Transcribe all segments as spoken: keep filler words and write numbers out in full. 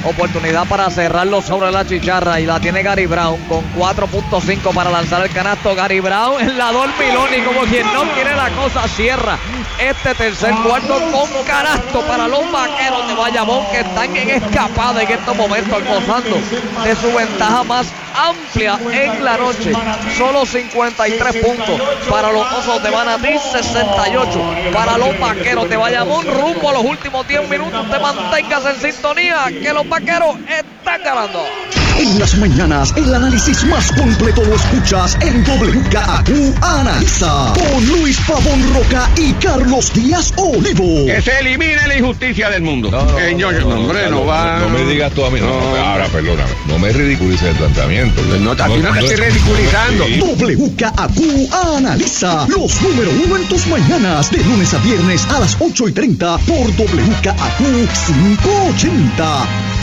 Oportunidad para cerrarlo sobre la chicharra y la tiene Gary Brown con cuatro punto cinco para lanzar el canasto. Gary Brown en la dormilón y como quien no quiere la cosa cierra este tercer cuarto con canasto para los Vaqueros de Bayamón, que están en escapada en estos momentos, gozando de su ventaja más amplia en la noche. Solo cincuenta y tres puntos para los Osos de Manatí, sesenta y ocho para los Vaqueros de Bayamón. Rumbo a los últimos diez minutos. Te mantengas en sintonía, que los Vaqueros están ganando. En las mañanas, el análisis más completo lo escuchas en W K A Q Analiza, con Luis Pavón Roca y Carlos Díaz Olivo. Que se elimine la injusticia del mundo. No, no, Señor, no, no, hombre, no, no va. No me digas tú a mí. No, No. no, ahora, perdóname. No me ridiculices el planteamiento. No, a ti no te estoy ridiculizando. Sí. W K A Q Analiza, los número uno en tus mañanas, de lunes a viernes a las ocho y treinta por W K A Q quinientos ochenta.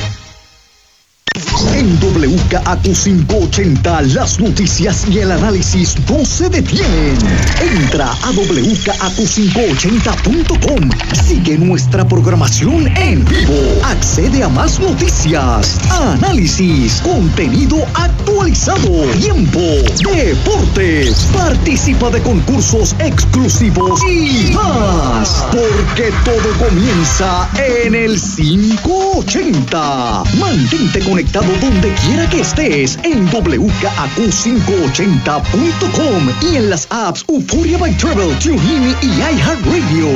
En W K A Q quinientos ochenta, las noticias y el análisis no se detienen. Entra a W K A Q quinientos ochenta punto com. Sigue nuestra programación en vivo. Accede a más noticias, análisis, contenido actualizado, tiempo, deportes. Participa de concursos exclusivos y más. Porque todo comienza en el quinientos ochenta. Mantente conectado donde quiera que estés en W K A Q quinientos ochenta punto com y en las apps Euphoria by Travel, TuneIn y iHeartRadio.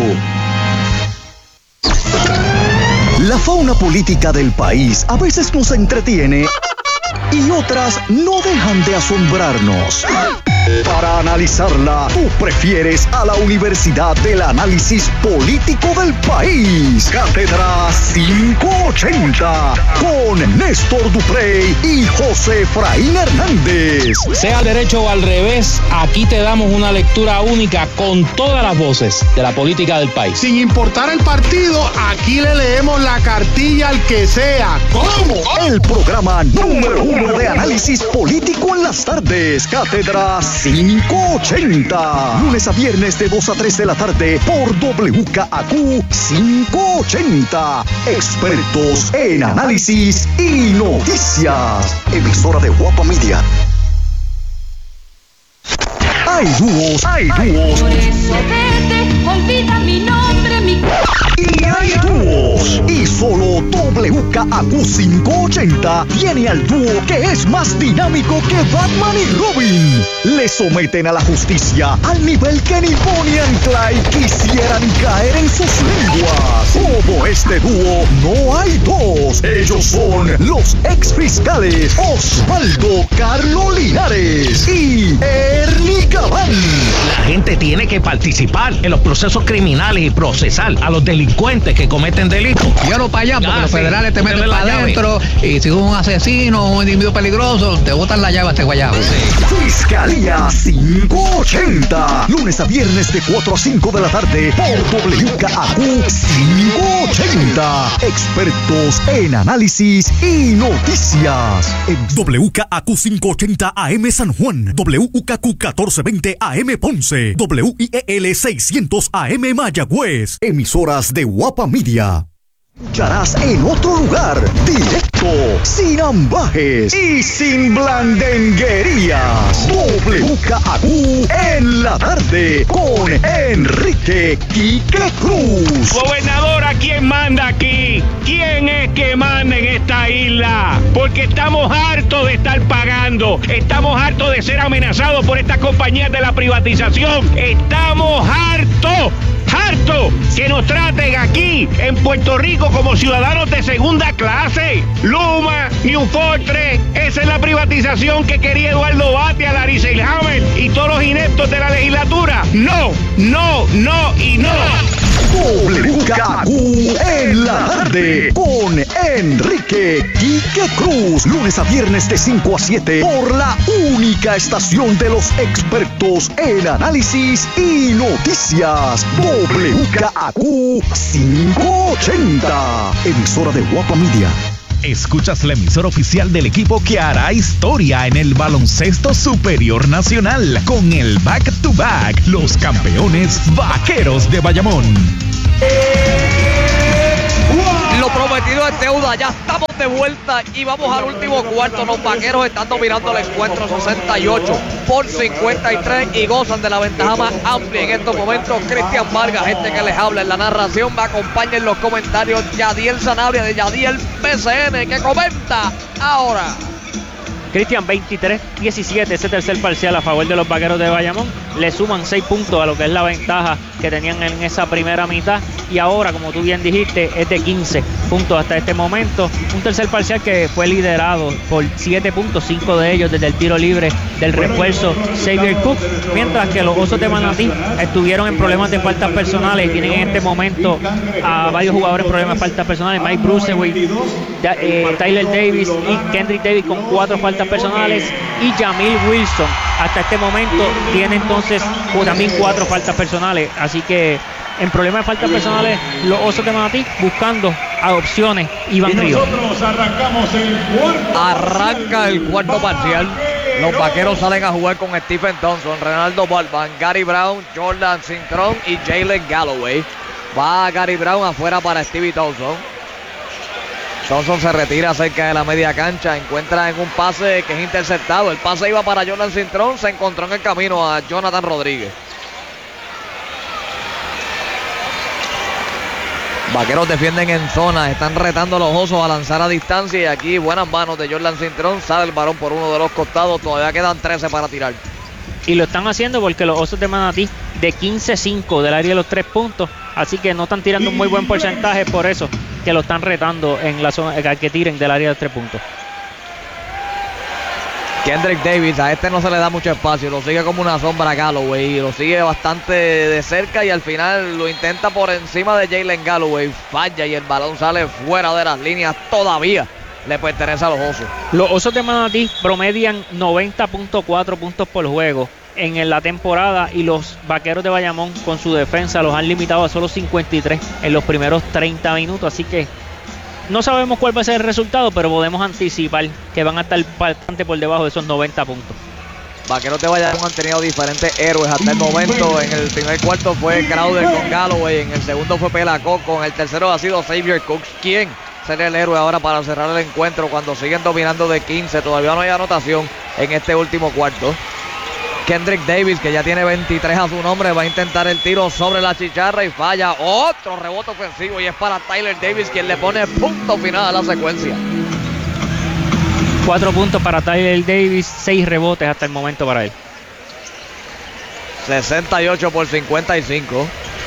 La fauna política del país a veces nos entretiene y otras no dejan de asombrarnos. Para analizarla, tú prefieres a la Universidad del Análisis Político del País. Cátedra quinientos ochenta con Néstor Duprey y José Efraín Hernández. Sea al derecho o al revés, aquí te damos una lectura única con todas las voces de la política del país. Sin importar el partido, aquí le leemos la cartilla al que sea. ¿Cómo? El programa número uno de análisis político en las tardes. Cátedra quinientos ochenta. Lunes a viernes de dos a tres de la tarde por W K A Q quinientos ochenta. Expertos en análisis y noticias. Emisora de Guapa Media. Hay dúos, hay dúos. Por eso vete, olvida mi nombre, mi... Y hay dúos. Y solo W K A Q quinientos ochenta tiene al dúo que es más dinámico que Batman y Robin. Le someten a la justicia al nivel que ni Bonnie and Clyde quisieran caer en sus lenguas. Como este dúo, no hay dos. Ellos son los ex fiscales Osvaldo Carlo Linares y Ernie Gabán. La gente tiene que participar en los procesos criminales y procesar a los delincuentes que cometen delitos. Llévalo para allá porque Ah, los sí. federales te meten Deme la para llave. adentro y si un asesino o un individuo peligroso te botan la llave a este guayabo. Fiscalía quinientos ochenta. Lunes a viernes de cuatro a cinco de la tarde por W K A Q quinientos ochenta. Expertos en análisis y noticias. En W K A Q quinientos ochenta A M San Juan, W K Q catorce veinte A M Ponce, W I E L seiscientos A M Mayagüez. Emisoras de Guapa Media. Escucharás en otro lugar, directo, sin ambajes y sin blandenguerías. W K A Q en la tarde con Enrique Quique Cruz. Gobernadora, ¿quién manda aquí? ¿Quién es que manda en esta isla? Porque estamos hartos de estar pagando, estamos hartos de ser amenazados por estas compañías de la privatización, estamos hartos. ¡Harto! Que nos traten aquí, en Puerto Rico, como ciudadanos de segunda clase. Luma, New Fortress, esa es la privatización que quería Eduardo Batia, Larry Selhammer y todos los ineptos de la legislatura. ¡No, no, no y no! W K Q en la tarde con Enrique Quique Cruz. Lunes a viernes de cinco a siete por la única estación de los expertos en análisis y noticias. W K A Q quinientos ochenta. Emisora de Guapa Media. Escuchas la emisora oficial del equipo que hará historia en el baloncesto superior nacional con el back to back, los campeones Vaqueros de Bayamón. Los Lo prometido es deuda. Ya estamos de vuelta y vamos al último cuarto. Los Vaqueros están dominando el encuentro sesenta y ocho por cincuenta y tres y gozan de la ventaja más amplia en estos momentos. Cristian Vargas, gente que les habla en la narración, me acompaña en los comentarios Yadiel Sanabria de Yadiel P C N, que comenta ahora. Cristian, veintitrés diecisiete, ese tercer parcial a favor de los Vaqueros de Bayamón. Le suman seis puntos a lo que es la ventaja que tenían en esa primera mitad. Y ahora, como tú bien dijiste, es de quince puntos hasta este momento. Un tercer parcial que fue liderado por siete puntos, cinco de ellos desde el tiro libre del refuerzo Xavier Cook. Mientras que los Osos de Manatí estuvieron en problemas de faltas personales y tienen en este momento a varios jugadores en problemas de faltas personales. Mike Brucewick, eh, Tyler Davis y Kendrick Davis con cuatro faltas personales, y Jamil Wilson hasta este momento tiene entonces también cuatro faltas personales. Así que en problemas de faltas personales los Osos de Manatí buscando adopciones. Iván Ríos. Arrancamos el cuarto. Arranca el cuarto parcial. Los Vaqueros salen a jugar con Stephen Thompson, Renaldo Balban, Gary Brown, Jordan Cintrón y Jalen Galloway. Va Gary Brown afuera para Stevie Thompson. Thompson se retira cerca de la media cancha, encuentra en un pase que es interceptado. El pase iba para Jordan Cintrón, se encontró en el camino a Jonathan Rodríguez. Vaqueros defienden en zona, están retando a los Osos a lanzar a distancia y aquí buenas manos de Jordan Cintrón, sale el balón por uno de los costados, todavía quedan trece para tirar. Y lo están haciendo porque los Osos de Manatí de quince cinco del área de los tres puntos, así que no están tirando un muy buen porcentaje, por eso que lo están retando en la zona que tiren del área de los tres puntos. Kendrick Davis, a este no se le da mucho espacio, lo sigue como una sombra a Galloway, y lo sigue bastante de cerca y al final lo intenta por encima de Jalen Galloway, falla y el balón sale fuera de las líneas, todavía le pertenece a los Osos. Los Osos de Manatí promedian noventa punto cuatro puntos por juego en la temporada y los Vaqueros de Bayamón con su defensa los han limitado a solo cincuenta y tres en los primeros treinta minutos, así que no sabemos cuál va a ser el resultado, pero podemos anticipar que van a estar bastante por debajo de esos noventa puntos. Vaqueros de Bayamón han tenido diferentes héroes hasta el momento. En el primer cuarto fue Crowder con Galloway, en el segundo fue Pelacoco, en el tercero ha sido Xavier Cooks. ¿Quién será el héroe ahora para cerrar el encuentro cuando siguen dominando de quince? Todavía no hay anotación en este último cuarto. Kendrick Davis, que ya tiene veintitrés a su nombre, va a intentar el tiro sobre la chicharra y falla. Otro rebote ofensivo y es para Tyler Davis, quien le pone punto final a la secuencia. Cuatro puntos para Tyler Davis, seis rebotes hasta el momento para él. sesenta y ocho por cincuenta y cinco.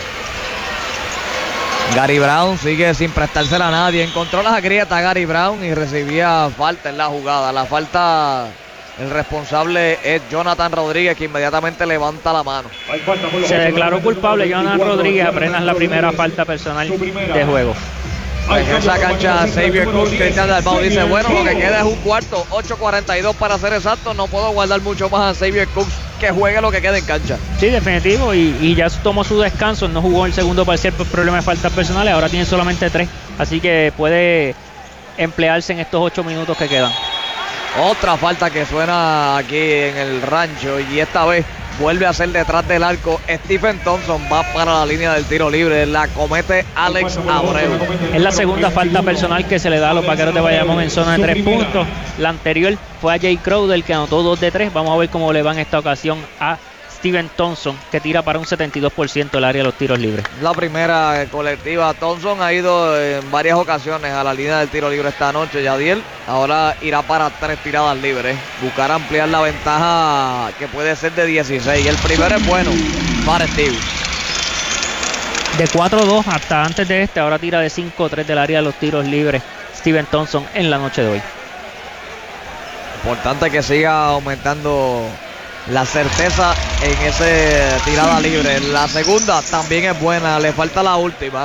Gary Brown sigue sin prestársela a nadie. Encontró las grietas Gary Brown y recibía falta en la jugada. La falta, el responsable es Jonathan Rodríguez, que inmediatamente levanta la mano. Se declaró culpable Jonathan Rodríguez, apenas la primera falta personal de juego. En esa cancha Xavier Cooks, Cristian Dalmau dice, bueno, lo que queda es un cuarto, ocho cuarenta y dos para ser exacto, no puedo guardar mucho más a Xavier Cooks, que juegue lo que quede en cancha. Sí, definitivo, y, y ya tomó su descanso, no jugó el segundo parcial por problemas de faltas personales, ahora tiene solamente tres, así que puede emplearse en estos ocho minutos que quedan. Otra falta que suena aquí en el rancho y esta vez vuelve a ser detrás del arco. Stephen Thompson va para la línea del tiro libre, la comete Alex Abreu. Es la segunda falta personal que se le da a los Vaqueros de Bayamón en zona de tres puntos. La anterior fue a Jay Crowder, que anotó dos de tres. Vamos a ver cómo le va en esta ocasión a Stephen Thompson, que tira para un setenta y dos por ciento el área de los tiros libres. La primera colectiva. Thompson ha ido en varias ocasiones a la línea del tiro libre esta noche, Yadiel. Ahora irá para tres tiradas libres. Buscar ampliar la ventaja que puede ser de dieciséis. El primero es bueno para Steve. De cuatro dos hasta antes de este, ahora tira de cinco tres del área de los tiros libres Stephen Thompson en la noche de hoy. Importante que siga aumentando la certeza en esa tirada libre. La segunda también es buena, le falta la última.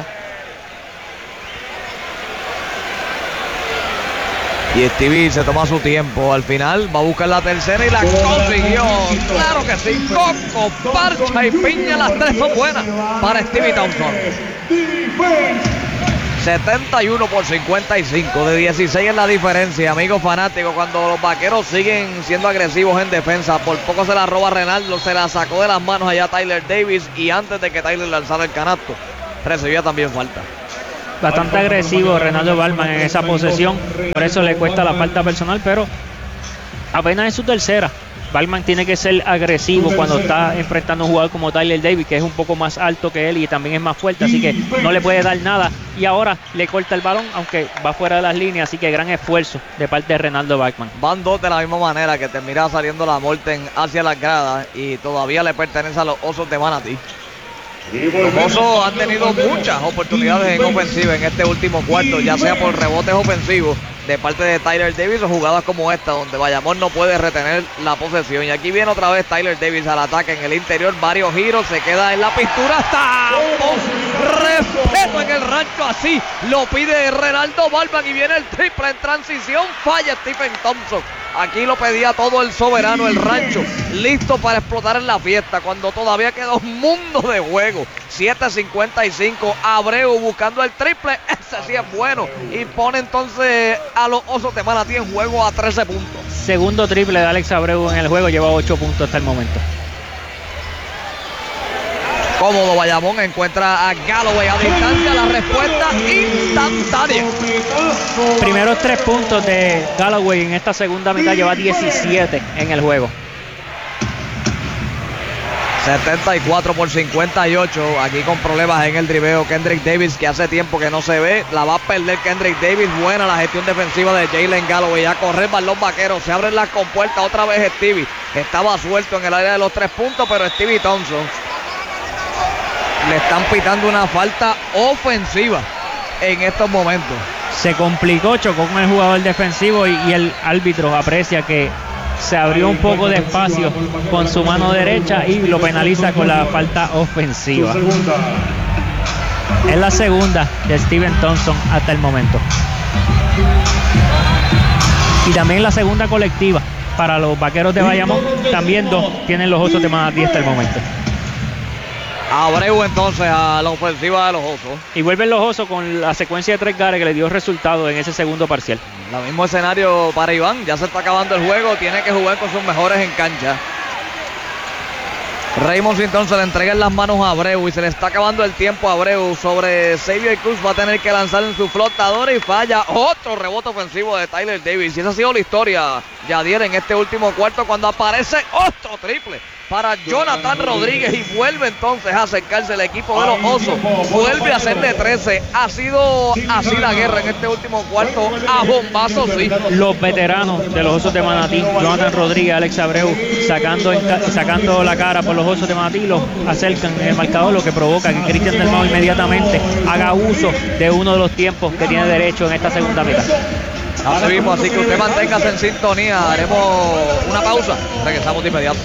Y Stevie se toma su tiempo. Al final va a buscar la tercera y la consiguió. Claro que sí. Coco, parcha y piña, las tres son buenas para Stevie Thompson. setenta y uno por cincuenta y cinco, de dieciséis en la diferencia, amigos fanáticos. Cuando los Vaqueros siguen siendo agresivos en defensa, por poco se la roba Renaldo, se la sacó de las manos allá Tyler Davis, y antes de que Tyler lanzara el canasto, recibía también falta. bastante agresivo Renaldo Balman en esa posesión, por eso le cuesta la falta personal, pero apenas es su tercera. Balman tiene que ser agresivo cuando está enfrentando a un jugador como Tyler Davis, que es un poco más alto que él y también es más fuerte, así que no le puede dar nada. Y ahora le corta el balón, aunque va fuera de las líneas, así que gran esfuerzo de parte de Renaldo Balman. Van dos de la misma manera, que termina saliendo la Morten hacia las gradas y todavía le pertenece a los Osos de Manatí. Los Osos han tenido muchas oportunidades en ofensiva en este último cuarto, ya sea por rebotes ofensivos de parte de Tyler Davis o jugadas como esta, donde Bayamón no puede retener la posesión. Y aquí viene otra vez Tyler Davis al ataque en el interior, varios giros, se queda en la pintura, ¡estamos! Respeto en el rancho, así lo pide Renaldo Balman y viene el triple en transición, falla Stephen Thompson. Aquí lo pedía todo el soberano, el rancho, listo para explotar en la fiesta, cuando todavía queda un mundo de juego. siete cincuenta y cinco, Abreu buscando el triple, ese sí es bueno, y pone entonces a los Osos de Manatí en juego a trece puntos. Segundo triple de Alex Abreu en el juego, lleva ocho puntos hasta el momento. Cómodo Bayamón, encuentra a Galloway a distancia, la respuesta instantánea. Primeros tres puntos de Galloway en esta segunda mitad, lleva diecisiete en el juego. setenta y cuatro por cincuenta y ocho, aquí con problemas en el driveo Kendrick Davis, que hace tiempo que no se ve, la va a perder Kendrick Davis. Buena la gestión defensiva de Jalen Galloway, a correr para los vaqueros, se abren las compuertas otra vez. Stevie estaba suelto en el área de los tres puntos, pero Stevie Thompson le están pitando una falta ofensiva en estos momentos. Se complicó, chocó con el jugador defensivo y, y el árbitro aprecia que se abrió un poco de espacio con su mano derecha y lo penaliza con la falta ofensiva. Es la segunda de Stephen Thompson hasta el momento. Y también la segunda colectiva para los Vaqueros de Bayamón. También dos tienen los Osos de Manatí hasta el momento. Abreu entonces a la ofensiva de los Osos. Y vuelven los Osos con la secuencia de tres gares que le dio resultado en ese segundo parcial. El mismo escenario para Iván, ya se está acabando el juego, tiene que jugar con sus mejores en cancha. Raymond entonces le entrega en las manos a Abreu y se le está acabando el tiempo a Abreu sobre Xavier Cruz. Va a tener que lanzar en su flotador y falla otro rebote ofensivo de Tyler Davis. Y esa ha sido la historia, Yadier, en este último cuarto, cuando aparece otro triple para Jonathan Rodríguez y vuelve entonces a acercarse el equipo de los Osos. Vuelve a ser de trece. Ha sido así la guerra en este último cuarto, a bombazos, sí. Los veteranos de los Osos de Manatí, Jonathan Rodríguez, Alex Abreu, sacando, sacando la cara por los Osos de Manatí, los acercan en el marcador, lo que provoca que Cristian Dalmau inmediatamente haga uso de uno de los tiempos que tiene derecho en esta segunda mitad. Así mismo, así que usted manténgase en sintonía. Haremos una pausa, regresamos de inmediato.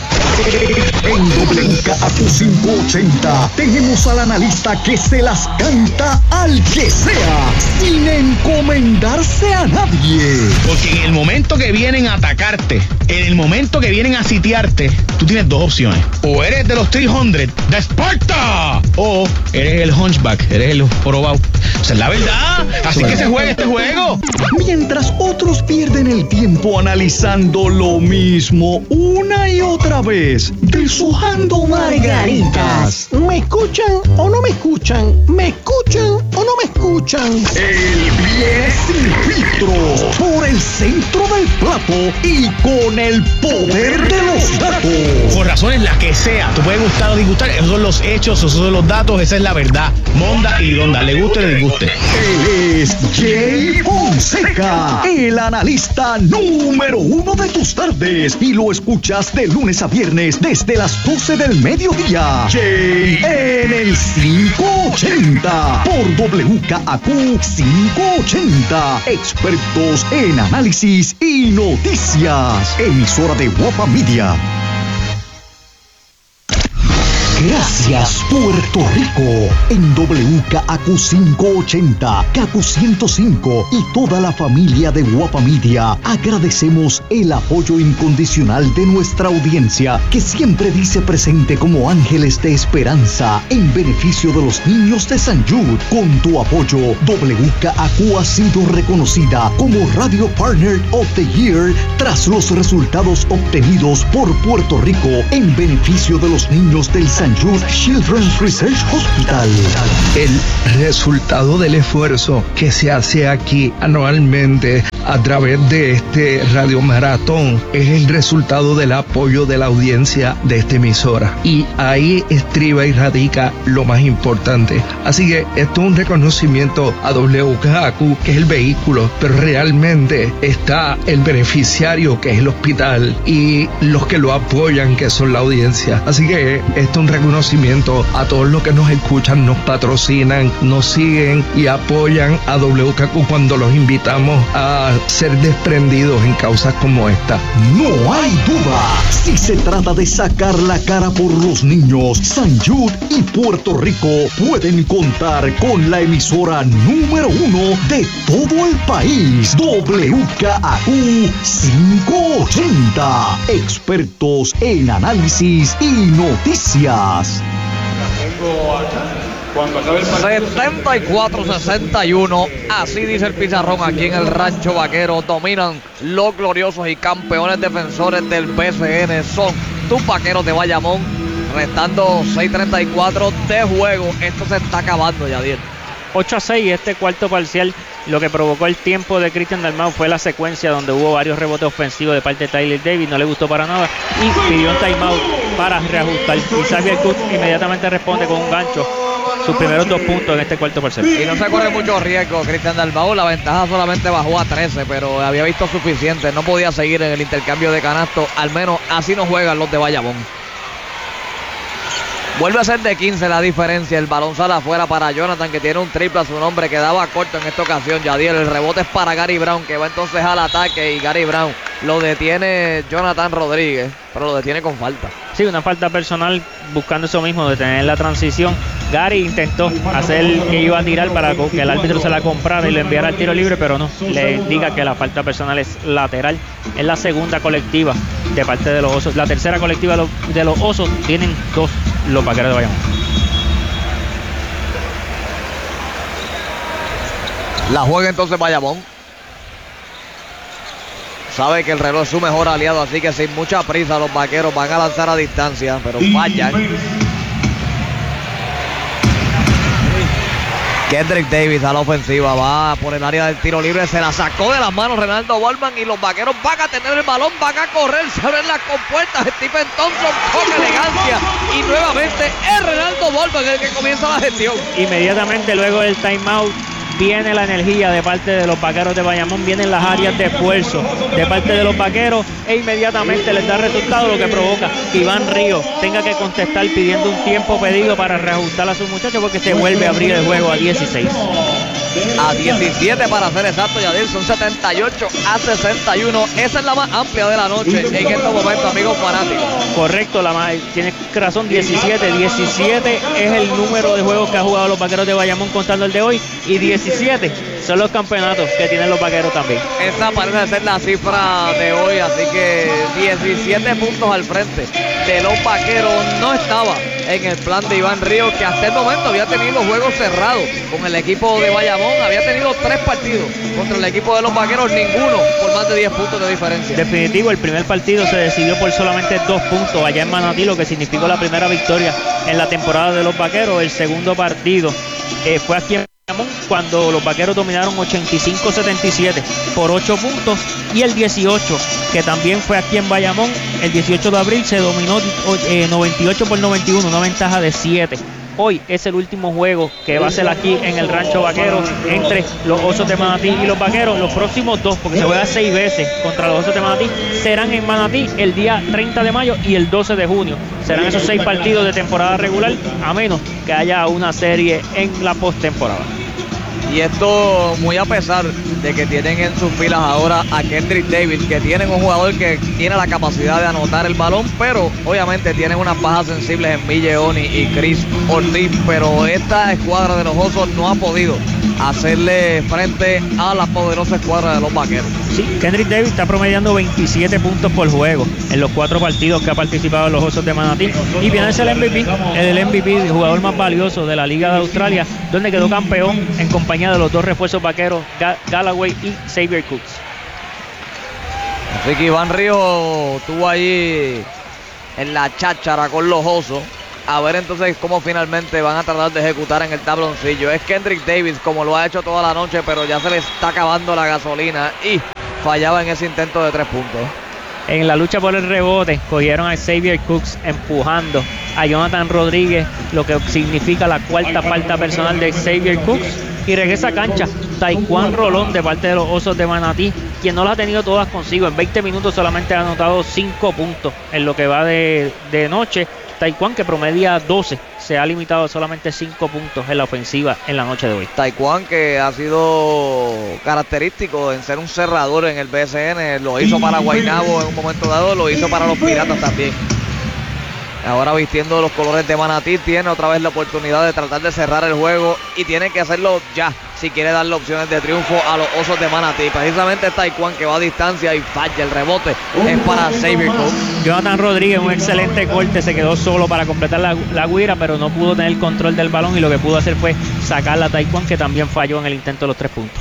En W K A Q quinientos ochenta tenemos al analista que se las canta al que sea, sin encomendarse a nadie. Porque en el momento que vienen a atacarte, en el momento que vienen a sitiarte, tú tienes dos opciones. O eres de los trescientos de Esparta, o eres el hunchback, eres el jorobado. Esa es la verdad. Así que se juega este juego. Mientras otros pierden el tiempo analizando lo mismo una y otra vez, deshojando margaritas. ¿Me escuchan o no me escuchan? ¿Me escuchan o no me escuchan? El viene sin filtros por el centro del plato y con el poder de los datos. Por razones las que sea, te puede gustar o disgustar, esos son los hechos, esos son los datos, esa es la verdad. Monda y Donda, le guste o le disguste. Él es Jay Fonseca, el analista número uno de tus tardes, y lo escuchas de lunes a viernes desde las doce del mediodía. Jay en el quinientos ochenta por W K A Q quinientos ochenta, expertos en análisis y noticias, emisora de Guapa Media. Gracias, Puerto Rico. En W K A Q quinientos ochenta, K Q ciento cinco y toda la familia de Guapa Media agradecemos el apoyo incondicional de nuestra audiencia, que siempre dice presente como ángeles de esperanza en beneficio de los niños de San Jude. Con tu apoyo, W K A Q ha sido reconocida como Radio Partner of the Year tras los resultados obtenidos por Puerto Rico en beneficio de los niños del San San Jude Children's Research Hospital. El resultado del esfuerzo que se hace aquí anualmente a través de este Radio Maratón es el resultado del apoyo de la audiencia de esta emisora. Y ahí estriba y radica lo más importante. Así que esto es un reconocimiento a W K A Q, que es el vehículo, pero realmente está el beneficiario, que es el hospital, y los que lo apoyan, que son la audiencia. Así que esto es un reconocimiento a todos los que nos escuchan, nos patrocinan, nos siguen y apoyan a W K A Q cuando los invitamos a ser desprendidos en causas como esta. No hay duda, si se trata de sacar la cara por los niños, San Jude y Puerto Rico pueden contar con la emisora número uno de todo el país, W K A Q quinientos ochenta, expertos en análisis y noticias. setenta y cuatro sesenta y uno, así dice el pizarrón aquí en el Rancho Vaquero. Dominan los gloriosos y campeones defensores del B C N, son tus Vaqueros de Bayamón, restando seis treinta y cuatro de juego. Esto se está acabando, Yadier. ocho a seis, este cuarto parcial. Lo que provocó el tiempo de Cristian Dalmau fue la secuencia donde hubo varios rebotes ofensivos de parte de Tyler Davis, no le gustó para nada y pidió un timeout para reajustar. Y Xavier Cook inmediatamente responde con un gancho, sus primeros dos puntos en este cuarto parcial. Y no se corre mucho riesgo Cristian Dalmau, la ventaja solamente bajó a trece, pero había visto suficiente, no podía seguir en el intercambio de canasto, al menos así no juegan los de Bayamón. Vuelve a ser de quince la diferencia. El balón sale afuera para Jonathan, que tiene un triple a su nombre. Quedaba corto en esta ocasión, Yadier. El rebote es para Gary Brown, que va entonces al ataque. Y Gary Brown lo detiene Jonathan Rodríguez, pero lo detiene con falta. Sí, una falta personal, buscando eso mismo, detener la transición. Gary intentó hacer que iba a tirar para que el árbitro se la comprara y le enviara al tiro libre, pero no. Le indica que la falta personal es lateral. Es la segunda colectiva de parte de los Osos. La tercera colectiva de los Osos, tienen dos los Vaqueros de Bayamón. La juega entonces Bayamón. Sabe que el reloj es su mejor aliado, así que sin mucha prisa los Vaqueros van a lanzar a distancia, pero fallan. Kendrick Davis a la ofensiva, va por el área del tiro libre, se la sacó de las manos Renaldo Bolman y los Vaqueros van a tener el balón, van a correr, se abren las compuertas. Stephen Thompson con elegancia y nuevamente es Renaldo Bolman el que comienza la gestión. Inmediatamente luego del timeout viene la energía de parte de los Vaqueros de Bayamón, vienen las áreas de esfuerzo de parte de los Vaqueros e inmediatamente les da resultado, lo que provoca que Iván Ríos tenga que contestar pidiendo un tiempo pedido para reajustar a sus muchachos, porque se vuelve a abrir el juego a dieciséis. A diecisiete para ser exacto, Yadier, son setenta y ocho a sesenta y uno. Esa es la más amplia de la noche en estos momentos, amigos fanáticos. Correcto, la más, tienes razón, diecisiete. diecisiete es el número de juegos que ha jugado los Vaqueros de Bayamón contando el de hoy, y diecisiete son los campeonatos que tienen los Vaqueros también. Esa parece ser la cifra de hoy, así que diecisiete puntos al frente de los Vaqueros. No estaba en el plan de Iván Ríos, que hasta el momento había tenido juegos cerrados con el equipo de Bayamón. Había tenido tres partidos contra el equipo de los Vaqueros, ninguno por más de diez puntos de diferencia. Definitivo, el primer partido se decidió por solamente dos puntos allá en Manatí, lo que significó la primera victoria en la temporada de los Vaqueros. El segundo partido eh, fue aquí en Bayamón, cuando los Vaqueros dominaron ochenta y cinco a setenta y siete por ocho puntos, y el dieciocho, que también fue aquí en Bayamón, el dieciocho de abril se dominó eh, noventa y ocho por noventa y uno, una ventaja de siete. Hoy es el último juego que va a ser aquí en el Rancho Vaquero entre los Osos de Manatí y los Vaqueros. Los próximos dos, porque se juega seis veces contra los Osos de Manatí, serán en Manatí el día treinta de mayo y el doce de junio. Serán esos seis partidos de temporada regular, a menos que haya una serie en la postemporada. Y esto muy a pesar de que tienen en sus filas ahora a Kendrick Davis, que tienen un jugador que tiene la capacidad de anotar el balón, pero obviamente tienen unas bajas sensibles en Milleoni y Chris Ortiz, pero esta escuadra de los Osos no ha podido hacerle frente a la poderosa escuadra de los Vaqueros. Sí, Kendrick Davis está promediando veintisiete puntos por juego en los cuatro partidos que ha participado en los Osos de Manatí, y viene a ser el M V P, el M V P, el jugador más valioso de la Liga de Australia, donde quedó campeón en compañía de los dos refuerzos vaqueros, Galloway y Xavier Cooks. Así que Iván Ríos estuvo ahí en la cháchara con los Osos, A ver entonces cómo finalmente van a tratar de ejecutar en el tabloncillo. Es Kendrick Davis, como lo ha hecho toda la noche, pero ya se le está acabando la gasolina y fallaba en ese intento de tres puntos. En la lucha por el rebote, cogieron a Xavier Cooks empujando a Jonathan Rodríguez, lo que significa la cuarta falta personal de Xavier Cooks. Y regresa a cancha Taekwon Rolón de parte de los Osos de Manatí, quien no las ha tenido todas consigo. En veinte minutos solamente ha anotado cinco puntos en lo que va de, de noche. Taekwon, que promedia doce, se ha limitado solamente cinco puntos en la ofensiva en la noche de hoy. Taekwon, que ha sido característico en ser un cerrador en el B S N, lo hizo para Guaynabo en un momento dado, lo hizo para los Piratas también. Ahora vistiendo los colores de Manatí, tiene otra vez la oportunidad de tratar de cerrar el juego y tiene que hacerlo ya si quiere darle opciones de triunfo a los Osos de Manatí. Precisamente Taekwon, que va a distancia y falla el rebote, es para Xavier Cooks. Jonathan Rodríguez, un excelente corte, se quedó solo para completar la, la guira, pero no pudo tener el control del balón y lo que pudo hacer fue sacarla a Taekwon, que también falló en el intento de los tres puntos.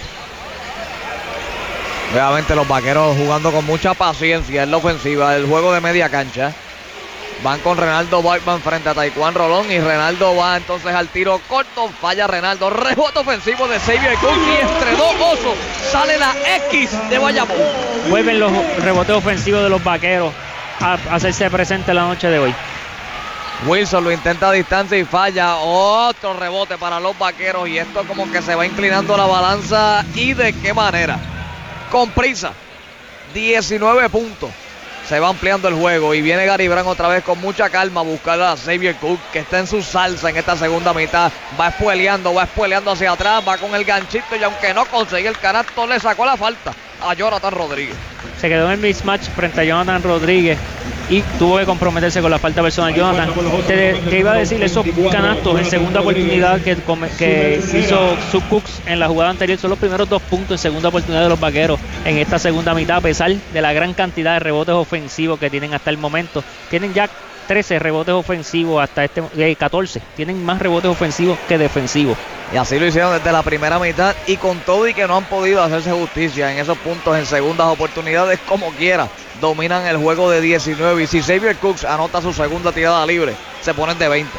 Obviamente los Vaqueros jugando con mucha paciencia en la ofensiva, el juego de media cancha. Van con Renaldo Bachman frente a Taekwon Rolón y Renaldo va entonces al tiro corto. Falla Renaldo. Rebote ofensivo de Xavier Cooks y entre dos Osos sale la X de Bayamón. Vuelven los rebotes ofensivos de los Vaqueros a hacerse presente la noche de hoy. Wilson lo intenta a distancia y falla. Otro rebote para los Vaqueros y esto como que se va inclinando la balanza. ¿Y de qué manera? Con prisa. diecinueve puntos. Se va ampliando el juego y viene Gary Brown otra vez con mucha calma a buscar a Xavier Cooks, que está en su salsa en esta segunda mitad. Va espueleando, va espueleando hacia atrás, va con el ganchito y aunque no conseguía el canasto, le sacó la falta a Jonathan Rodríguez. Se quedó en el mismatch frente a Jonathan Rodríguez y tuvo que comprometerse con la falta personal. Jonathan, te, te iba a decir, esos canastos en segunda oportunidad que, que hizo Sub Cooks en la jugada anterior son los primeros dos puntos en segunda oportunidad de los Vaqueros en esta segunda mitad, a pesar de la gran cantidad de rebotes ofensivos que tienen hasta el momento. Tienen ya trece rebotes ofensivos hasta este eh, catorce. Tienen más rebotes ofensivos que defensivos. Y así lo hicieron desde la primera mitad y con todo y que no han podido hacerse justicia en esos puntos en segundas oportunidades, como quiera, dominan el juego de diecinueve y si Xavier Cooks anota su segunda tirada libre, se ponen de veinte.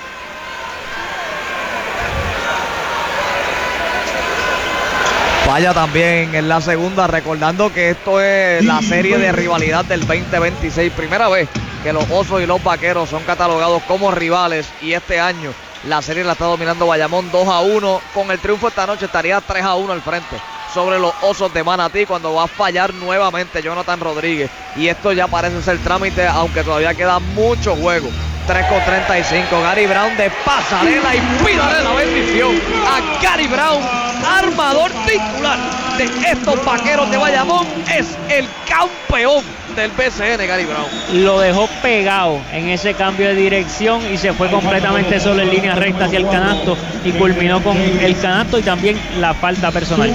Falla también en la segunda, recordando que esto es la serie de rivalidad del veinte veintiséis. Primera vez que los Osos y los Vaqueros son catalogados como rivales y este año la serie la está dominando Bayamón dos a uno. Con el triunfo esta noche estaría tres a uno al frente sobre los Osos de Manatí cuando va a fallar nuevamente Jonathan Rodríguez. Y esto ya parece ser trámite, aunque todavía queda mucho juego. tres con treinta y cinco. Gary Brown de pasarela y pídale la bendición a Gary Brown, armador titular de estos Vaqueros de Bayamón. Es el campeón del B C N, Gary Brown. Lo dejó pegado en ese cambio de dirección y se fue completamente solo en línea recta hacia el canasto y culminó con el canasto y también la falta personal.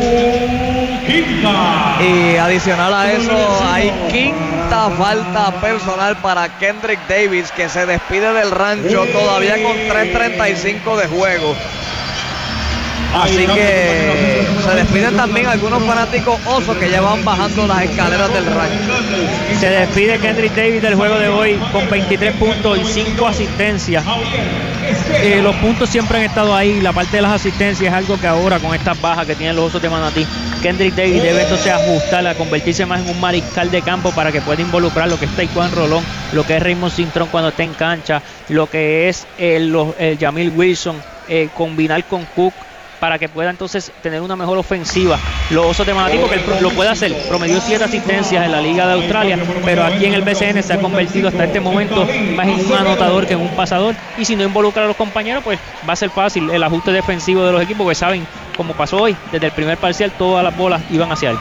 Y adicional a eso hay quinta falta personal para Kendrick Davis, que se despide del rancho todavía con tres treinta y cinco de juego. Así que se despiden también algunos fanáticos Osos que ya van bajando las escaleras del rancho. Se despide Kendrick Davis del juego de hoy con veintitrés puntos y cinco asistencias. Eh, los puntos siempre han estado ahí. La parte de las asistencias es algo que ahora, con estas bajas que tienen los Osos de Manatí, Kendrick Davis debe entonces ajustar, a convertirse más en un mariscal de campo para que pueda involucrar lo que es Taekwon Rolón, lo que es Raymond Cintrón cuando está en cancha, lo que es el, los, el Jamil Wilson, eh, combinar con Cook, para que pueda entonces tener una mejor ofensiva los Osos de Manatí, porque él lo puede hacer. Promedió siete asistencias en la Liga de Australia, pero aquí en el B C N se ha convertido hasta este momento más en un anotador que en un pasador, y si no involucra a los compañeros, pues va a ser fácil el ajuste defensivo de los equipos, que saben, como pasó hoy, desde el primer parcial todas las bolas iban hacia él.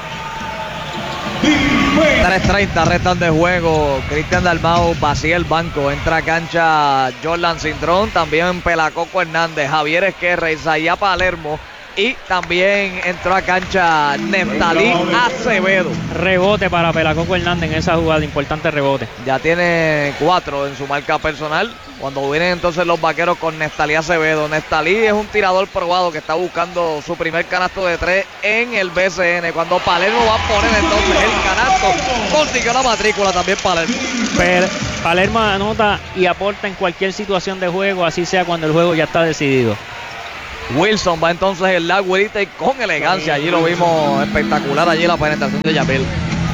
tres treinta restan de juego. Cristian Dalmau vacía el banco. Entra a cancha Jordan Cintrón, también Pelacoco Hernández, Javier Esquerra, Isaías Palermo y también entró a cancha Neftalí Acevedo. Rebote para Pelacoco Hernández en esa jugada, importante rebote. Ya tiene cuatro en su marca personal. Cuando vienen entonces los Vaqueros con Neftalí Acevedo. Neftalí es un tirador probado que está buscando su primer canasto de tres en el B C N. Cuando Palermo va a poner entonces el canasto, consiguió la matrícula también Palermo. Pero Palermo anota y aporta en cualquier situación de juego, así sea cuando el juego ya está decidido. Wilson va entonces el largo y con elegancia. Allí lo vimos espectacular, allí la penetración de Yamil.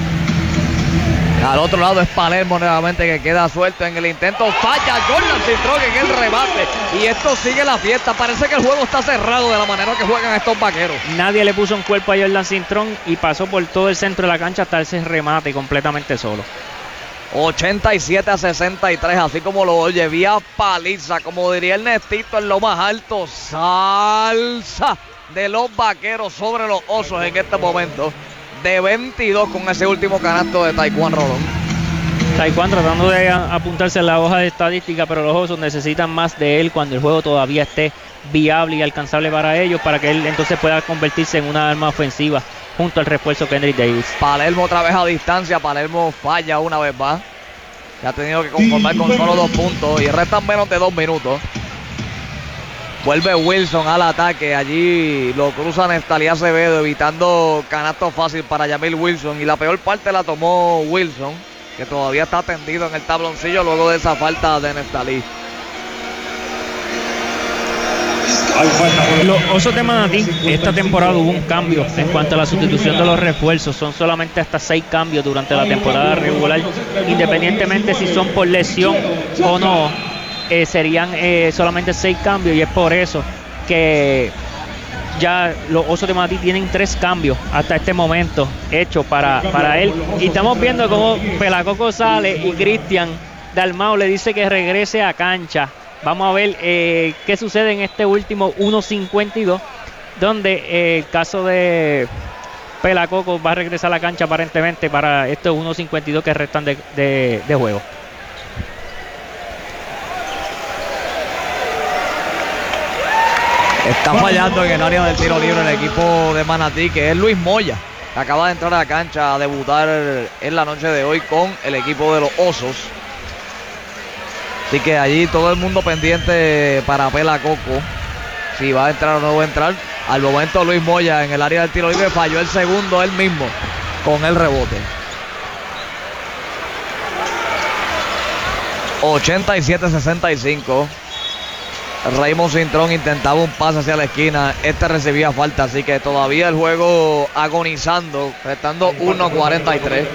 Al otro lado es Palermo nuevamente, que queda suelto en el intento. Falla Jordan Cintrón en el remate. Y esto sigue la fiesta. Parece que el juego está cerrado de la manera que juegan estos vaqueros. Nadie le puso un cuerpo a Jordan Cintrón y pasó por todo el centro de la cancha hasta ese remate completamente solo. ochenta y siete a sesenta y tres, así como lo oye, vía paliza, como diría Ernestito en lo más alto. Salsa de los vaqueros sobre los osos en este momento. De veintidós con ese último canasto de Taekwondo Rolón. Taekwondo tratando de apuntarse en la hoja de estadística, pero los osos necesitan más de él cuando el juego todavía esté viable y alcanzable para ellos, para que él entonces pueda convertirse en una arma ofensiva junto al refuerzo Kendrick Davis. Palermo otra vez a distancia. Palermo falla una vez más. Ya ha tenido que conformar con solo dos puntos y restan menos de dos minutos. Vuelve Wilson al ataque. Allí lo cruza Neftalí Acevedo, evitando canasto fácil para Yamil Wilson. Y la peor parte la tomó Wilson, que todavía está tendido en el tabloncillo luego de esa falta de Neftalí. Los Osos de Manatí, esta temporada hubo un cambio en cuanto a la sustitución de los refuerzos. Son solamente hasta seis cambios durante la temporada regular, independientemente si son por lesión o no. Eh, serían eh, solamente seis cambios, y es por eso que ya los Osos de Manatí tienen tres cambios hasta este momento hechos para, para él. Y estamos viendo cómo Pelacoco sale y Cristian Dalmau le dice que regrese a cancha. Vamos a ver eh, qué sucede en este último uno cincuenta y dos, donde eh, el caso de Pelacoco va a regresar a la cancha aparentemente para estos uno cincuenta y dos que restan de, de, de juego. Está fallando en el área del tiro libre el equipo de Manatí, que es Luis Moya, que acaba de entrar a la cancha a debutar en la noche de hoy con el equipo de los Osos. Así que allí todo el mundo pendiente para Pelacoco, si va a entrar o no va a entrar. Al momento Luis Moya en el área del tiro libre falló el segundo él mismo con el rebote. ochenta y siete a sesenta y cinco. Raymond Cintrón intentaba un pase hacia la esquina. Este recibía falta, así que todavía el juego agonizando, restando uno cuarenta y tres.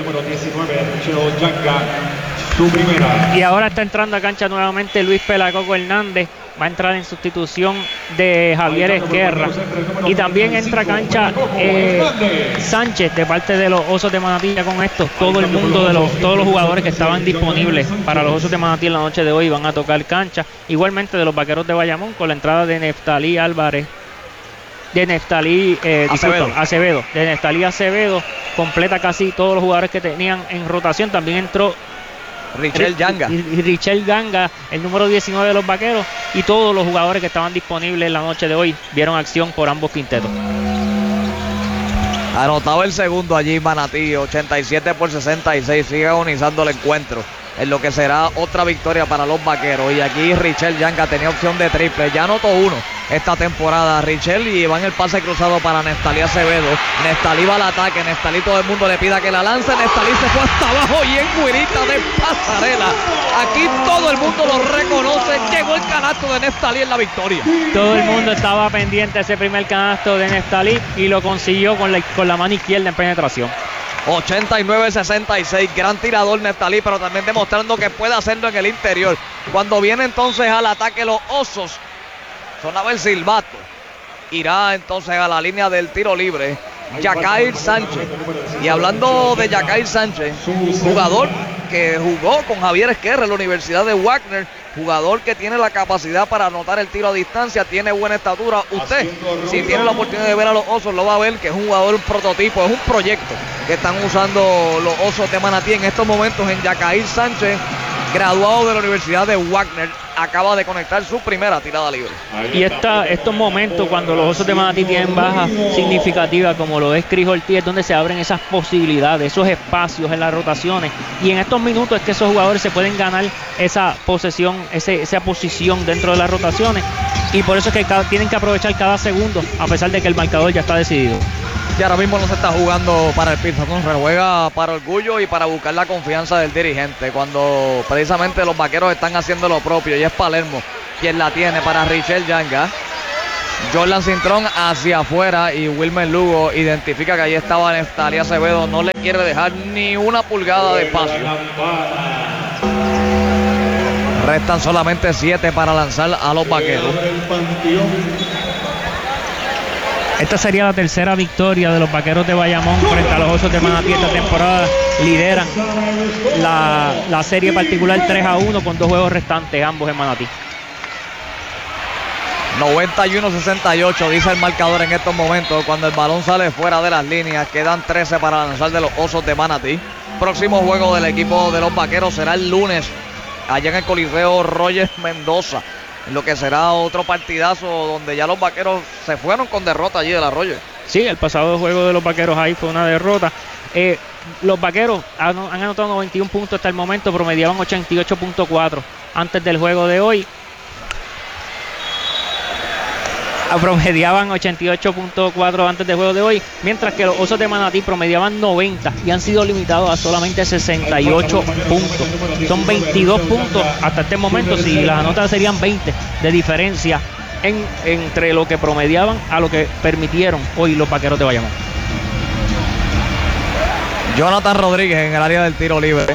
Y ahora está entrando a cancha nuevamente Luis Pelacoco Hernández. Va a entrar en sustitución de Javier Esquerra. Y también entra a cancha eh, Sánchez de parte de los Osos de Manatí. Con esto, todo el mundo de los todos los jugadores que estaban disponibles para los Osos de Manatí en la noche de hoy van a tocar cancha. Igualmente de los Vaqueros de Bayamón, con la entrada de Neftalí Álvarez. De Neftalí eh, Acevedo. Disculpa, Acevedo. De Neftalí Acevedo. Completa casi todos los jugadores que tenían en rotación. También entró Richel Ganga. Y Richel Ganga, el número diecinueve de los Vaqueros, y todos los jugadores que estaban disponibles en la noche de hoy vieron acción por ambos quintetos. Anotaba el segundo allí Manatí, ochenta y siete por sesenta y seis, sigue agonizando el encuentro en lo que será otra victoria para los Vaqueros. Y aquí Richel Ganga tenía opción de triple, ya anotó uno esta temporada Richel, y va en el pase cruzado para Neftalí Acevedo. Neftalí va al ataque, Neftalí todo el mundo le pida que la lance, Neftalí se fue hasta abajo y en guirita de pasarela. Aquí todo el mundo lo reconoce, llegó el canasto de Neftalí en la victoria. Todo el mundo estaba pendiente de ese primer canasto de Neftalí y lo consiguió con la, con la mano izquierda en penetración. ochenta y nueve a sesenta y seis, gran tirador Neftalí, pero también demostrando que puede hacerlo en el interior. Cuando viene entonces al ataque los Osos, sonaba el silbato. Irá entonces a la línea del tiro libre Yacair Sánchez. Y hablando de Yacair Sánchez, jugador que jugó con Javier Esquerra en la Universidad de Wagner, jugador que tiene la capacidad para anotar el tiro a distancia, tiene buena estatura. Usted, si tiene la oportunidad de ver a los Osos, lo va a ver que es un jugador prototipo, es un proyecto que están usando los Osos de Manatí en estos momentos en Yacair Sánchez, graduado de la Universidad de Wagner, acaba de conectar su primera tirada libre. Y esta, estos momentos cuando los Osos de Manatí tienen bajas significativas, como lo es Cris Ortiz, es donde se abren esas posibilidades, esos espacios en las rotaciones, y en estos minutos es que esos jugadores se pueden ganar esa posesión, ese, esa posición dentro de las rotaciones, y por eso es que cada, tienen que aprovechar cada segundo, a pesar de que el marcador ya está decidido. Y ahora mismo no se está jugando para el piso, se juega para orgullo y para buscar la confianza del dirigente, cuando precisamente los vaqueros están haciendo lo propio, y es Palermo quien la tiene para Richel Yanga. Jordan Cintrón hacia afuera y Wilmer Lugo identifica que ahí estaba Neftali Acevedo, no le quiere dejar ni una pulgada de espacio. Restan solamente siete para lanzar a los vaqueros. Esta sería la tercera victoria de los vaqueros de Bayamón frente a los Osos de Manatí esta temporada. Lideran la, la serie particular tres a uno con dos juegos restantes, ambos en Manatí. noventa y uno sesenta y ocho dice el marcador en estos momentos. Cuando el balón sale fuera de las líneas, quedan trece para lanzar de los Osos de Manatí. Próximo juego del equipo de los vaqueros será el lunes allá en el Coliseo Roger Mendoza, en lo que será otro partidazo donde ya los vaqueros se fueron con derrota allí del Arroyo. Sí, el pasado juego de los vaqueros ahí fue una derrota. Eh, los vaqueros han, han anotado noventa y un puntos hasta el momento, promediaban ochenta y ocho punto cuatro antes del juego de hoy. Promediaban ochenta y ocho punto cuatro antes del juego de hoy, mientras que los Osos de Manatí promediaban noventa y han sido limitados a solamente sesenta y ocho puntos. Son veintidós puntos hasta este momento, si las anotas serían veinte de diferencia en, entre lo que promediaban a lo que permitieron hoy los vaqueros de Bayamón. Jonathan Rodríguez en el área del tiro libre,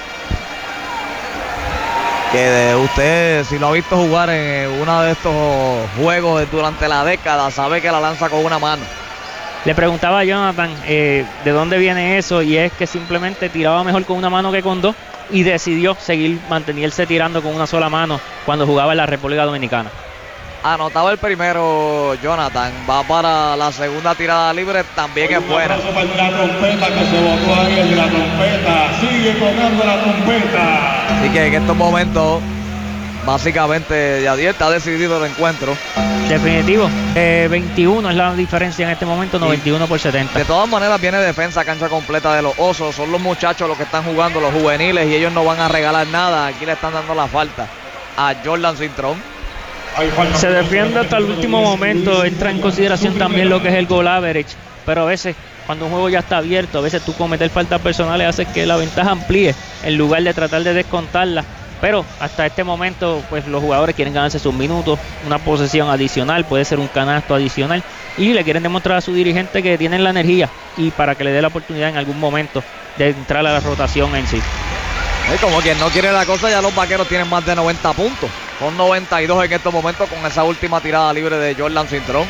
que de usted, si lo ha visto jugar en uno de estos juegos durante la década, sabe que la lanza con una mano. Le preguntaba a Jonathan eh, de dónde viene eso, y es que simplemente tiraba mejor con una mano que con dos y decidió seguir, mantenerse tirando con una sola mano cuando jugaba en la República Dominicana. Anotaba el primero Jonathan, va para la segunda tirada libre, también es buena. La trompeta que se botó ahí, el de la trompeta, sigue tocando la trompeta. Así que en estos momentos, básicamente, Yadier está decidido el encuentro. Definitivo, eh, veintiuno es la diferencia en este momento, noventa y uno por setenta. De todas maneras viene defensa, cancha completa de los Osos, son los muchachos los que están jugando, los juveniles, y ellos no van a regalar nada. Aquí le están dando la falta a Jordan Cintrón. Se defiende hasta el último momento, entra en consideración también lo que es el goal average, pero a veces cuando un juego ya está abierto, a veces tú cometer faltas personales hace que la ventaja amplíe en lugar de tratar de descontarla. Pero hasta este momento pues los jugadores quieren ganarse sus minutos, una posesión adicional, puede ser un canasto adicional, y le quieren demostrar a su dirigente que tienen la energía y para que le dé la oportunidad en algún momento de entrar a la rotación en sí. Y como quien no quiere la cosa, ya los vaqueros tienen más de noventa puntos. Son noventa y dos en estos momentos con esa última tirada libre de Jordan Cintrón.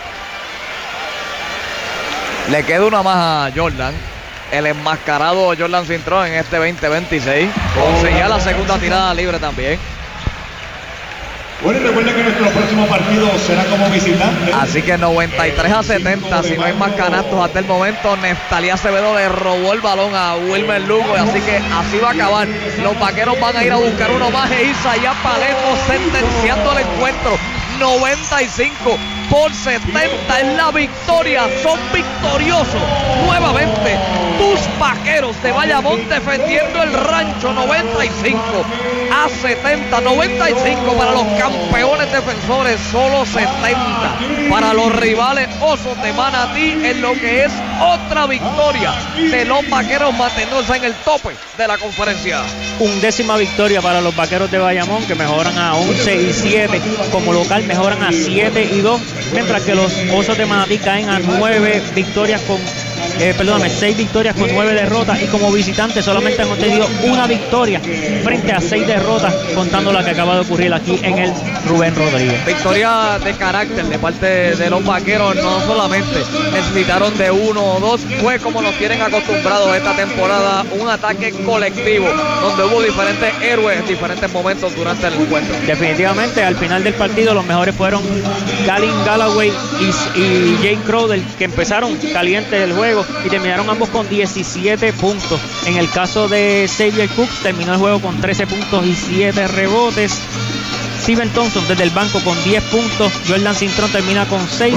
Le queda una más a Jordan. El enmascarado Jordan Cintrón en este veinte veintiséis. Conseguía la segunda tirada libre también. Bueno, recuerden que nuestro próximo partido será como visitante. Así que noventa y tres a setenta, si no hay más canastos hasta el momento. Neftali Acevedo le robó el balón a Wilmer Lugo, así que así va a acabar. Los vaqueros van a ir a buscar uno más e Isaías Palermo sentenciando el encuentro. noventa y cinco por setenta es la victoria. Son victoriosos nuevamente tus vaqueros de Bayamón, defendiendo el rancho. Noventa y cinco a setenta, noventa y cinco para los campeones defensores, solo setenta para los rivales Osos de Manatí, en lo que es otra victoria de los vaqueros, manteniéndose en el tope de la conferencia. Undécima victoria para los vaqueros de Bayamón, que mejoran a once y siete, como local mejoran a siete y dos, mientras que los Osos de Manatí caen a nueve victorias con eh, perdóname, seis victorias con nueve derrotas, y como visitantes solamente han obtenido una victoria frente a seis derrotas, contando la que acaba de ocurrir aquí en el Rubén Rodríguez. Victoria de carácter de parte de los vaqueros, no solamente necesitaron de uno o dos, fue como nos tienen acostumbrados esta temporada, un ataque colectivo donde hubo diferentes héroes en diferentes momentos durante el encuentro. Definitivamente al final del partido los mejores fueron Galen Galloway y, y Jake Crowder, que empezaron calientes el juego y terminaron ambos con diecisiete puntos. En el caso de Xavier Cooks, terminó el juego con trece puntos y siete rebotes. Steven Thompson desde el banco con diez puntos, Jordan Cintrón termina con seis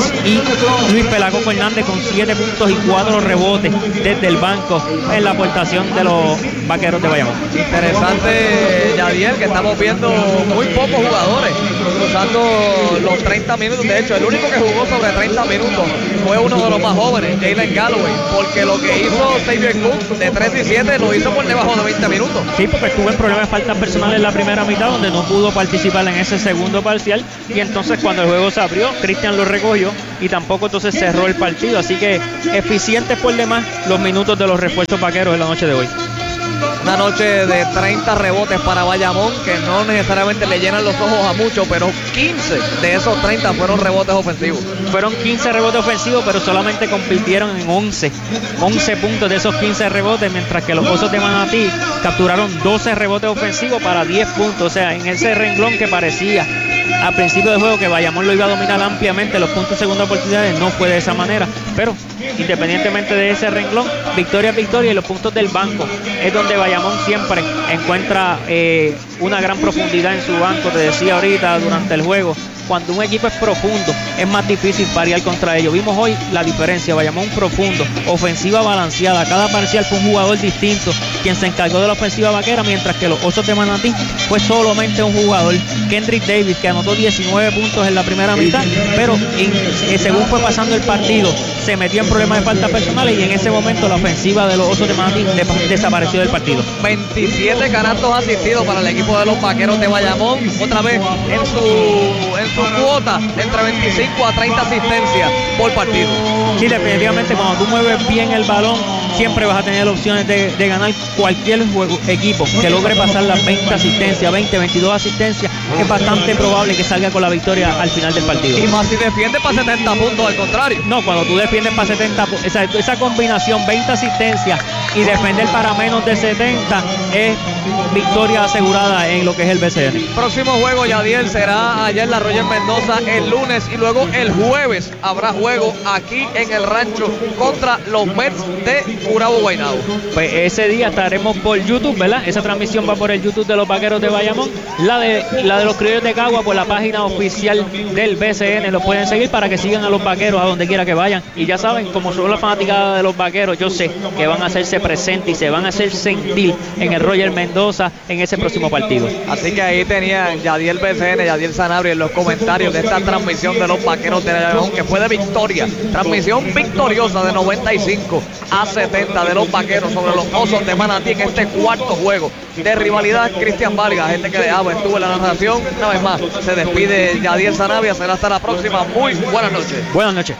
y Luis Pelagoco Hernández con siete puntos y cuatro rebotes desde el banco en la aportación de los Vaqueros de Bayamón. Interesante, Yadiel, que estamos viendo muy pocos jugadores cruzando los treinta minutos. De hecho, el único que jugó sobre treinta minutos fue uno de los más jóvenes, Jalen Galloway, porque lo que hizo Xavier Cook de tres y siete lo hizo por debajo de veinte minutos. Sí, porque estuvo en problemas de faltas personales en la primera mitad, donde no pudo participar en ese segundo parcial, y entonces cuando el juego se abrió, Cristian lo recogió y tampoco entonces cerró el partido. Así que eficientes por demás los minutos de los refuerzos vaqueros en la noche de hoy. Una noche de treinta rebotes para Bayamón, que no necesariamente le llenan los ojos a muchos, pero quince de esos treinta fueron rebotes ofensivos. Fueron quince rebotes ofensivos, pero solamente compitieron en once. once puntos de esos quince rebotes, mientras que los Osos de Manatí capturaron doce rebotes ofensivos para diez puntos. O sea, en ese renglón que parecía al principio del juego que Bayamón lo iba a dominar ampliamente, los puntos de segunda oportunidades, no fue de esa manera. Pero independientemente de ese renglón, victoria es victoria, y los puntos del banco es donde Bayamón siempre encuentra eh, una gran profundidad en su banco. Te decía ahorita durante el juego, cuando un equipo es profundo es más difícil parear contra ellos. Vimos hoy la diferencia, Bayamón profundo, ofensiva balanceada, cada parcial fue un jugador distinto quien se encargó de la ofensiva vaquera, mientras que los Osos de Manatí fue solamente un jugador, Kendrick Davis, que anotó diecinueve puntos en la primera mitad, pero en, eh, según fue pasando el partido se metió en problemas de faltas personales, y en ese momento la ofensiva de los Osos de Manatí de, desapareció del partido. veintisiete canastos asistidos para el equipo de los Vaqueros de Bayamón, otra vez en su, en su cuota entre veinticinco a treinta asistencias por partido. Sí, definitivamente cuando tú mueves bien el balón siempre vas a tener opciones de, de ganar cualquier juego, equipo que logre pasar las veinte asistencias, veinte, veintidós asistencias. Es bastante probable que salga con la victoria al final del partido. Y más si defiende para setenta puntos, al contrario. No, cuando tú defiendes para setenta, esa, esa combinación, veinte asistencias y defender para menos de setenta, es victoria asegurada en lo que es el B C N. Próximo juego, Yadiel, será allá en la Roger Mendoza el lunes, y luego el jueves habrá juego aquí en el Rancho contra los Mets de Gurabo Guaynabo. Pues ese día estaremos por YouTube, ¿verdad? Esa transmisión va por el YouTube de los Vaqueros de Bayamón. La de la de los Criollos de Cagua por la página oficial del B C N. Lo pueden seguir para que sigan a los Vaqueros a donde quiera que vayan. Y ya saben, como son las fanaticadas de los Vaqueros, yo sé que van a hacerse presentes y se van a hacer sentir en el Roger Mendoza en ese próximo partido. Así que ahí tenían Yadiel B C N, Yadiel Sanabria en los comentarios de esta transmisión de los Vaqueros de Bayamón, que fue de victoria. Transmisión victoriosa de noventa y cinco a setenta de los Vaqueros sobre los Osos de Manatí en este cuarto juego de rivalidad. Cristian Vargas, gente que dejaba, estuvo en la narración. Una vez más, se despide Yadiel Sanabria. Será hasta la próxima. Muy buenas noches. Buenas noches.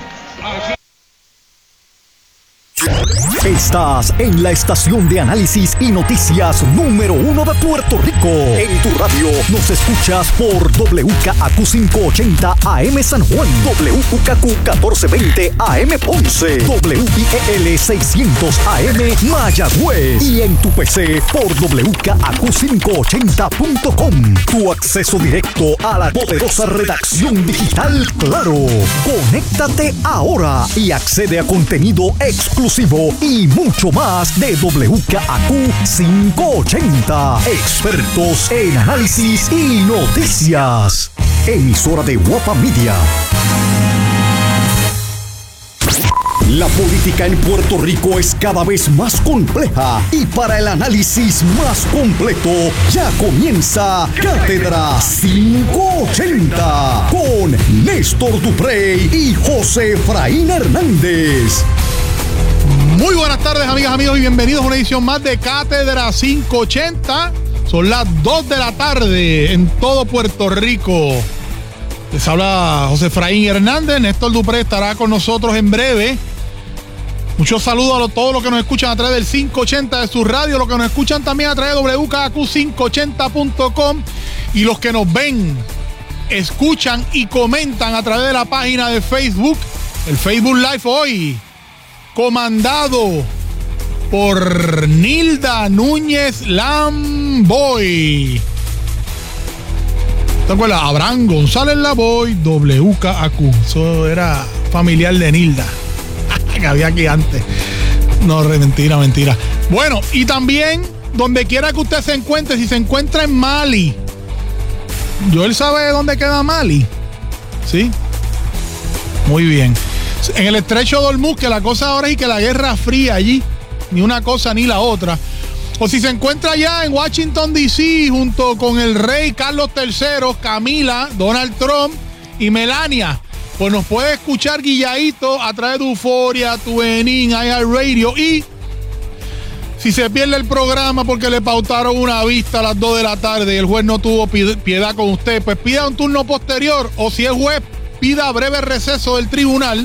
Estás en la estación de análisis y noticias número uno de Puerto Rico. En tu radio nos escuchas por W K A Q quinientos ochenta A M San Juan, W U K Q catorce veinte A M Ponce, W I E L seiscientos A M Mayagüez, y en tu P C por W K A Q quinientos ochenta punto com. Tu acceso directo a la poderosa redacción digital Claro. Conéctate ahora y accede a contenido exclusivo y mucho más de W K A Q quinientos ochenta. Expertos en análisis y noticias. Emisora de Guapa Media. La política en Puerto Rico es cada vez más compleja, y para el análisis más completo ya comienza Cátedra quinientos ochenta con Néstor Duprey y José Efraín Hernández. Muy buenas tardes, amigas, amigos, y bienvenidos a una edición más de Cátedra quinientos ochenta. Son las dos de la tarde en todo Puerto Rico. Les habla José Efraín Hernández. Néstor Dupré estará con nosotros en breve. Muchos saludos a todos los que nos escuchan a través del quinientos ochenta de su radio, los que nos escuchan también a través de W K A Q quinientos ochenta punto com, y los que nos ven, escuchan y comentan a través de la página de Facebook, el Facebook Live hoy, comandado por Nilda Núñez Lamboy. ¿Te acuerdas? Abraham González Lamboy, W K A Q. Eso era familiar de Nilda, que había aquí antes. No, mentira, mentira. Bueno, y también, donde quiera que usted se encuentre, si se encuentra en Mali, Joel sabe dónde queda Mali. Sí. Muy bien. En el estrecho de Hormuz, que la cosa ahora es que la guerra fría allí. Ni una cosa ni la otra. O si se encuentra allá en Washington, D C, junto con el rey Carlos tercero, Camila, Donald Trump y Melania, pues nos puede escuchar guilladito a través de Euforia, Tuenin, iHeartRadio. Y si se pierde el programa porque le pautaron una vista a las dos de la tarde y el juez no tuvo piedad con usted, pues pida un turno posterior, o si es juez, pida breve receso del tribunal.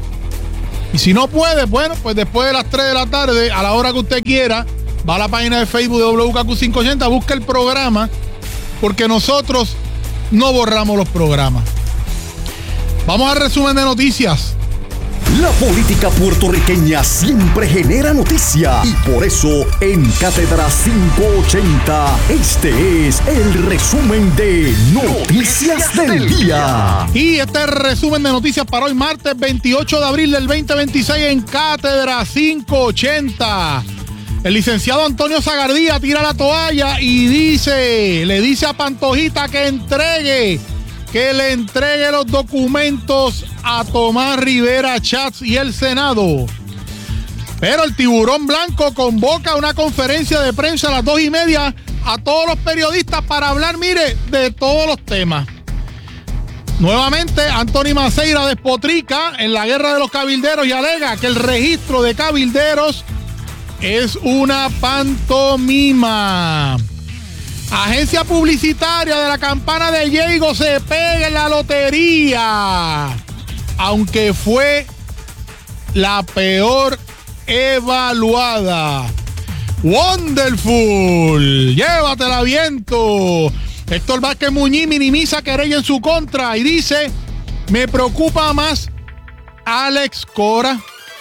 Y si no puede, bueno, pues después de las tres de la tarde, a la hora que usted quiera, va a la página de Facebook de W K Q quinientos ochenta, busca el programa, porque nosotros no borramos los programas. Vamos al resumen de noticias. La política puertorriqueña siempre genera noticia y por eso en Cátedra quinientos ochenta este es el resumen de Noticias del Día. Y este es el resumen de noticias para hoy martes veintiocho de abril del veinte veintiséis en Cátedra quinientos ochenta. El licenciado Antonio Zagardía tira la toalla y dice, le dice a Pantojita que entregue, que le entregue los documentos a Tomás Rivera Chats y el Senado. Pero el Tiburón Blanco convoca una conferencia de prensa a las dos y media a todos los periodistas para hablar, mire, de todos los temas. Nuevamente, Anthony Maceira despotrica en la guerra de los cabilderos y alega que el registro de cabilderos es una pantomima. Agencia publicitaria de la campana de Diego se pega en la lotería, aunque fue la peor evaluada. Wonderful, llévatela viento. Héctor Vázquez Muñiz minimiza querella en su contra y dice, me preocupa más Alex Cora.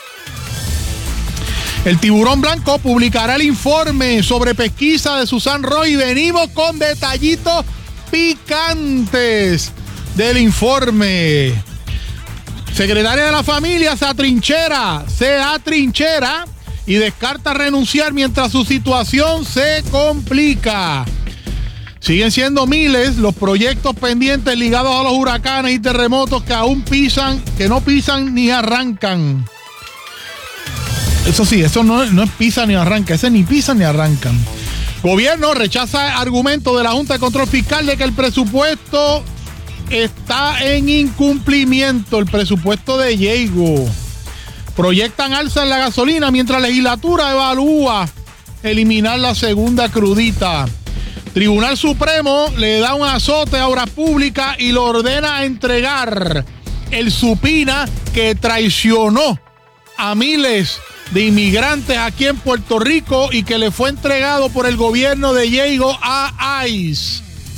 El Tiburón Blanco publicará el informe sobre pesquisa de Susan Roy y venimos con detallitos picantes del informe. Secretaria de la Familia se atrinchera, se atrinchera y descarta renunciar mientras su situación se complica. Siguen siendo miles los proyectos pendientes ligados a los huracanes y terremotos que aún pisan, que no pisan ni arrancan. Eso sí, eso no, no es pisa ni arranca, ese ni pisa ni arrancan. Gobierno rechaza argumento de la Junta de Control Fiscal de que el presupuesto está en incumplimiento, el presupuesto de Diego. Proyectan alza en la gasolina mientras la legislatura evalúa eliminar la segunda crudita. Tribunal Supremo le da un azote a Obras Públicas y lo ordena a entregar el subpoena que traicionó a miles de inmigrantes aquí en Puerto Rico y que le fue entregado por el gobierno de Diego a ICE.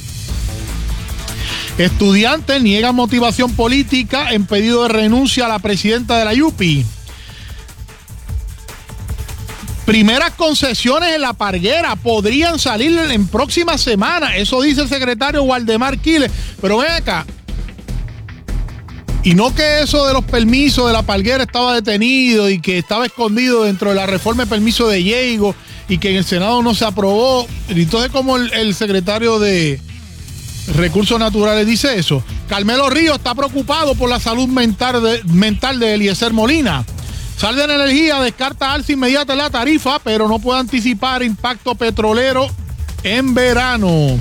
Estudiantes niegan motivación política en pedido de renuncia a la presidenta de la U P I. Primeras concesiones en La Parguera podrían salir en próximas semanas, eso dice el secretario Waldemar Quiles. Pero ven acá, y no que eso de los permisos de La Parguera estaba detenido y que estaba escondido dentro de la reforma de permiso de Diego y que en el Senado no se aprobó. Entonces, ¿cómo el, el secretario de Recursos Naturales dice eso? Carmelo Ríos está preocupado por la salud mental de, mental de Eliezer Molina. Sal de Energía descarta alza inmediata en la tarifa, pero no puede anticipar impacto petrolero en verano.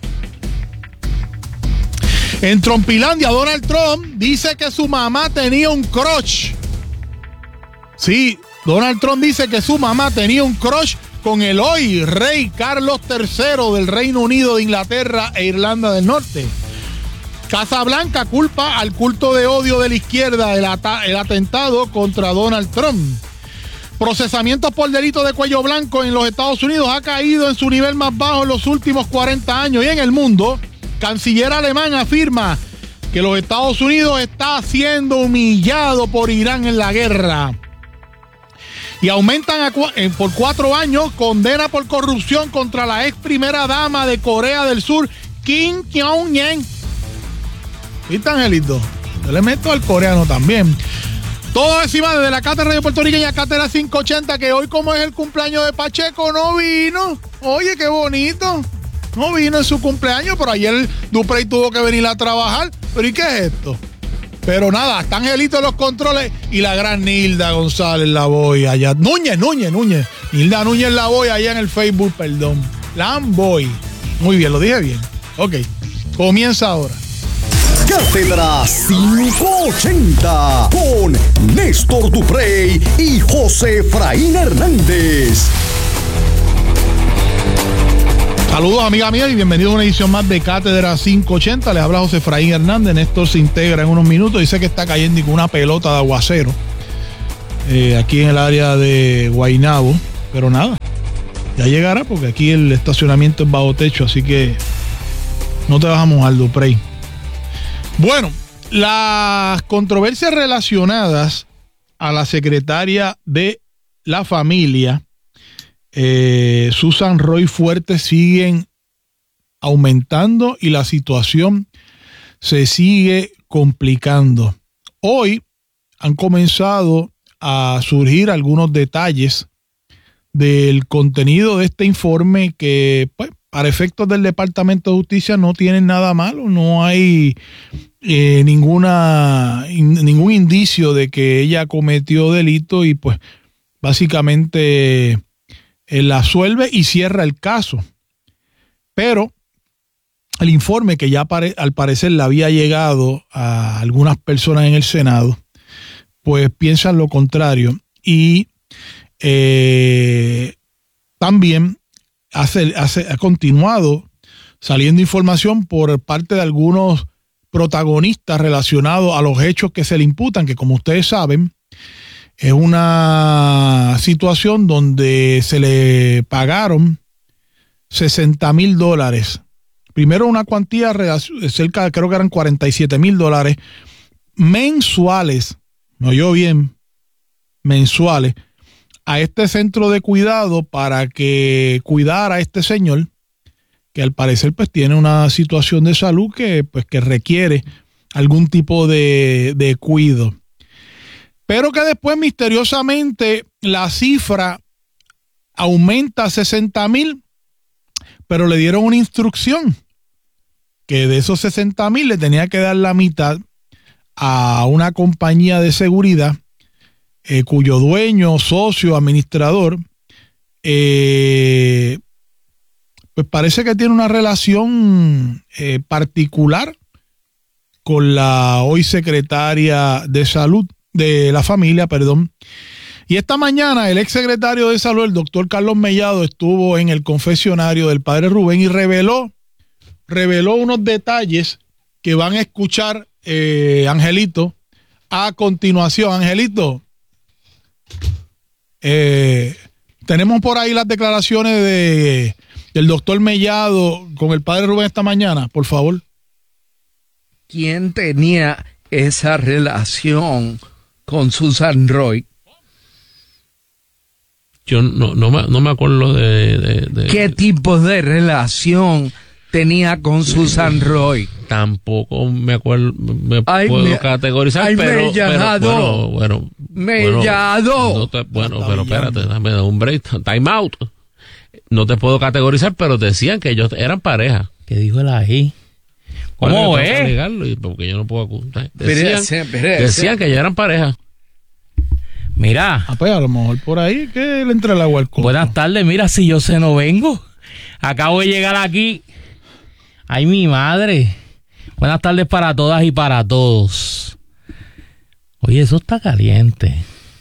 En Trumpilandia, Donald Trump dice que su mamá tenía un crush. Sí, Donald Trump dice que su mamá tenía un crush con el hoy rey Carlos tercero del Reino Unido de Inglaterra e Irlanda del Norte. Casa Blanca culpa al culto de odio de la izquierda el, at- el atentado contra Donald Trump. Procesamientos por delito de cuello blanco en los Estados Unidos ha caído en su nivel más bajo en los últimos cuarenta años y en el mundo. Canciller alemán afirma que los Estados Unidos está siendo humillado por Irán en la guerra. Y aumentan a cu- eh, por cuatro años condena por corrupción contra la ex primera dama de Corea del Sur, Kim Jong-un. ¿Viste, Angelito? Yo le meto al coreano también. Todo encima desde la Cátedra Radio Puertorriqueña, Cátedra quinientos ochenta, que hoy, como es el cumpleaños de Pacheco, no vino. Oye, qué bonito. no vino en su cumpleaños, pero ayer Duprey tuvo que venir a trabajar. ¿Pero y qué es esto? Pero nada, está Angelito en los controles y la gran Nilda González Lavoy allá. Núñez, Núñez, Núñez. Nilda Núñez Lavoy allá en el Facebook, perdón. Lamboy. Muy bien, lo dije bien. Ok, comienza ahora. Cátedra quinientos ochenta con Néstor Duprey y José Efraín Hernández. Saludos, amiga mía, y bienvenidos a una edición más de Cátedra quinientos ochenta. Les habla José Efraín Hernández. Néstor se integra en unos minutos. Dice que está cayendo con una pelota de aguacero eh, aquí en el área de Guaynabo. Pero nada, ya llegará porque aquí el estacionamiento es bajo techo, así que no te vas a mojar, Duprey. Bueno, las controversias relacionadas a la secretaria de la familia, Eh, Susan Roy Fuertes, siguen aumentando y la situación se sigue complicando. Hoy han comenzado a surgir algunos detalles del contenido de este informe que, pues, para efectos del Departamento de Justicia no tienen nada malo, no hay eh, ninguna in, ningún indicio de que ella cometió delito y pues básicamente él absuelve y cierra el caso. Pero el informe que ya pare, al parecer le había llegado a algunas personas en el Senado, pues piensan lo contrario. Y eh, también hace, hace, ha continuado saliendo información por parte de algunos protagonistas relacionados a los hechos que se le imputan, que como ustedes saben, es una situación donde se le pagaron sesenta mil dólares. Primero una cuantía cerca, creo que eran cuarenta y siete mil dólares mensuales, me oyó bien, mensuales, a este centro de cuidado para que cuidara a este señor, que al parecer pues tiene una situación de salud que, pues, que requiere algún tipo de, de cuidado. Pero que después misteriosamente la cifra aumenta a sesenta mil, pero le dieron una instrucción que de esos sesenta mil le tenía que dar la mitad a una compañía de seguridad eh, cuyo dueño, socio, administrador, eh, pues parece que tiene una relación eh, particular con la hoy secretaria de salud de la familia, perdón. Y esta mañana el ex secretario de salud, el doctor Carlos Mellado, estuvo en el confesionario del padre Rubén y reveló, reveló unos detalles que van a escuchar eh, Angelito a continuación. Angelito, eh, tenemos por ahí las declaraciones de, del doctor Mellado con el padre Rubén esta mañana, por favor. ¿Quién tenía esa relación con Susan Roy? Yo no, no, me, no me acuerdo de, de, de... ¿Qué tipo de relación tenía con Susan Roy? Tampoco me acuerdo, me ay, puedo me, categorizar, ay, pero, Mellado, pero bueno, bueno, Mellado. Bueno, no te, bueno pero espérate, dame un break, time out. No te puedo categorizar, pero decían que ellos eran pareja. ¿Qué dijo el ají? ¿Cómo es? Porque yo no puedo ocultar. Decían, decían que ya eran pareja. Mira. Ah, pues a lo mejor por ahí que le entra el agua al coco. Buenas tardes, mira, si yo se no vengo. Acabo de llegar aquí. Ay, mi madre. Buenas tardes para todas y para todos. Oye, eso está caliente.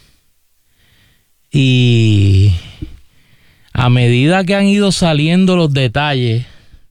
Y a medida que han ido saliendo los detalles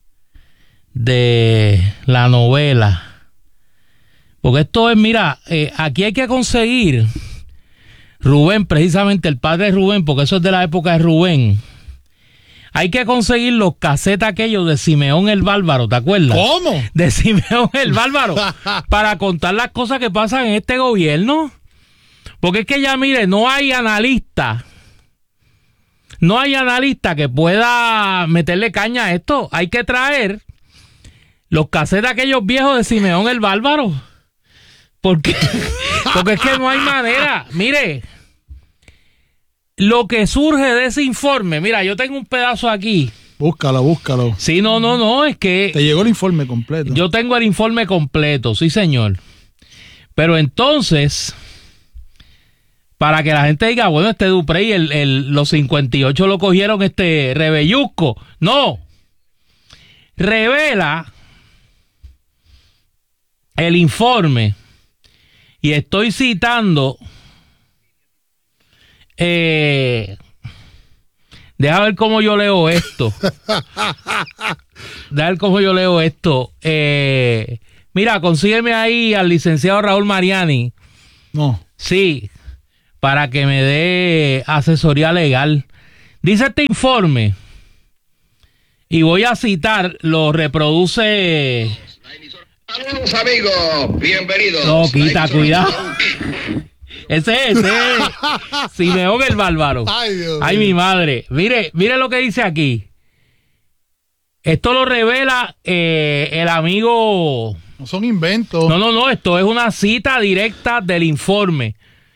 de la novela, porque esto es, mira, eh, aquí hay que conseguir Rubén, precisamente el padre de Rubén, porque eso es de la época de Rubén. Hay que conseguir los casetes aquellos de Simeón el Bárbaro, ¿te acuerdas? ¿Cómo? De Simeón el Bárbaro, para contar las cosas que pasan en este gobierno. Porque es que ya, mire, no hay analista, no hay analista que pueda meterle caña a esto. Hay que traer los casetes aquellos viejos de Simeón el Bárbaro. Porque, porque es que no hay manera. Mire, lo que surge de ese informe, mira, yo tengo un pedazo aquí Búscalo, búscalo. Sí, no, no, no, es que... Te llegó el informe completo. Yo tengo el informe completo, sí, señor. Pero entonces, para que la gente diga, bueno, este Duprey, el, el, los cincuenta y ocho lo cogieron este Rebellusco. No. Revela el informe, y estoy citando... Eh, deja ver cómo yo leo esto. Deja ver cómo yo leo esto. Eh, mira, consígueme ahí al licenciado Raúl Mariani. No. Sí, para que me dé asesoría legal. Dice este informe, y voy a citar, lo reproduce... Saludos, amigos, bienvenidos. No, quita, cuidado. Ese es, ese es Simeón el Bárbaro. Ay, Dios Ay, Dios. mi madre. Mire, mire lo que dice aquí. Esto lo revela eh, el amigo... No son inventos. No, no, no, esto es una cita directa del informe.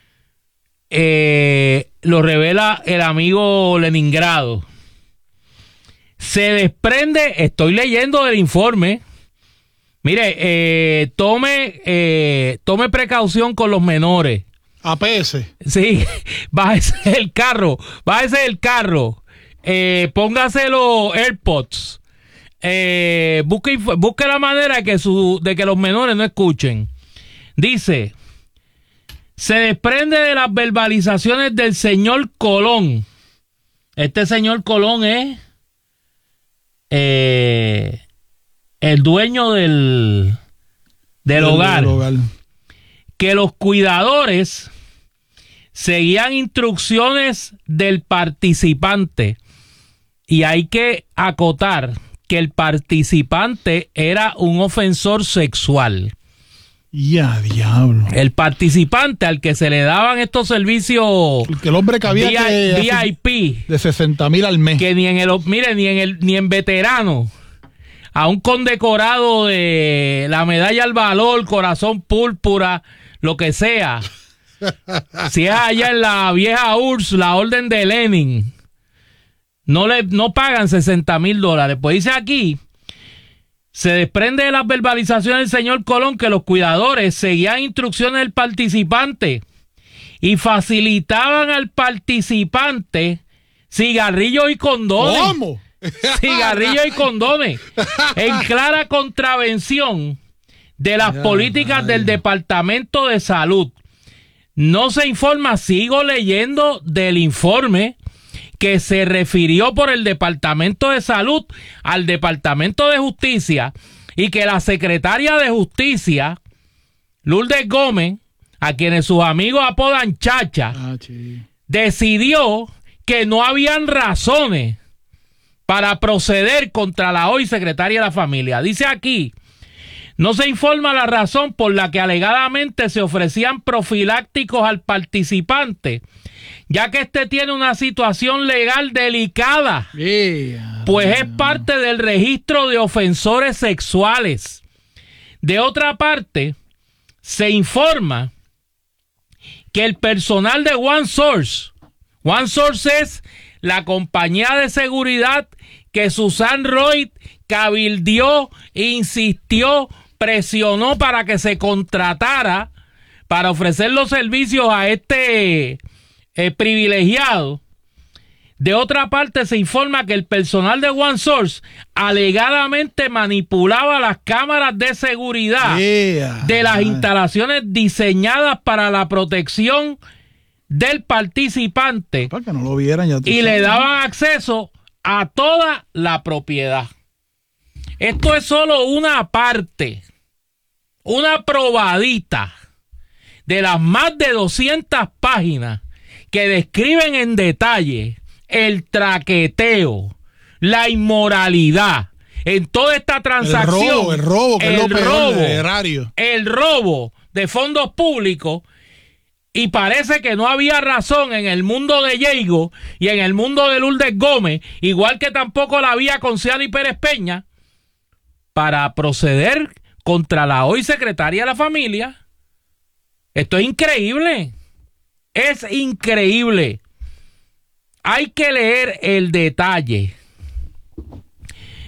Eh, lo revela el amigo Leningrado. Se desprende, estoy leyendo del informe. Mire, eh, tome, eh, tome precaución con los menores. A P S. Sí, bájese el carro, bájese el carro, eh, póngase los AirPods, eh, busque, busque la manera de que, su, de que los menores no escuchen. Dice, se desprende de las verbalizaciones del señor Colón. Este señor Colón es eh, el dueño del, del, del hogar, del hogar, que los cuidadores seguían instrucciones del participante, y hay que acotar que el participante era un ofensor sexual. Ya, diablo. El participante al que se le daban estos servicios, el, que el hombre que había V I P de sesenta mil al mes, que ni en el, mire, ni en el, ni en veterano, a un condecorado de la medalla al valor, corazón púrpura, lo que sea. Si es allá en la vieja U R S S, la orden de Lenin, no le no pagan sesenta mil dólares. Pues dice aquí, se desprende de las verbalizaciones del señor Colón que los cuidadores seguían instrucciones del participante y facilitaban al participante cigarrillos y condones. ¿Cómo? Cigarrillos y condones, en clara contravención de las ya, políticas ay. del Departamento de Salud. No se informa, sigo leyendo del informe, que se refirió por el Departamento de Salud al Departamento de Justicia, y que la secretaria de Justicia, Lourdes Gómez, a quienes sus amigos apodan Chacha, ah, sí. decidió que no habían razones para proceder contra la hoy secretaria de la familia. Dice aquí, no se informa la razón por la que alegadamente se ofrecían profilácticos al participante, ya que este tiene una situación legal delicada, Yeah, pues yeah. es parte del registro de ofensores sexuales. De otra parte, se informa que el personal de OneSource, OneSource es la compañía de seguridad que Susan Roy cabildió, insistió, presionó para que se contratara para ofrecer los servicios a este eh, privilegiado. De otra parte, se informa que el personal de OneSource alegadamente manipulaba las cámaras de seguridad Yeah. de las instalaciones diseñadas para la protección del participante, para que no lo vieran, ya tú y sabes. le daban acceso a toda la propiedad. Esto es solo una parte, una probadita de las más de doscientas páginas que describen en detalle el traqueteo, la inmoralidad en toda esta transacción, el robo, el robo, que el es lo peor robo, del erario. el robo de fondos públicos. Y parece que no había razón en el mundo de Diego y en el mundo de Lourdes Gómez, igual que tampoco la había con Ciani Pérez Peña, para proceder contra la hoy secretaria de la familia. Esto es increíble. Es increíble. Hay que leer el detalle.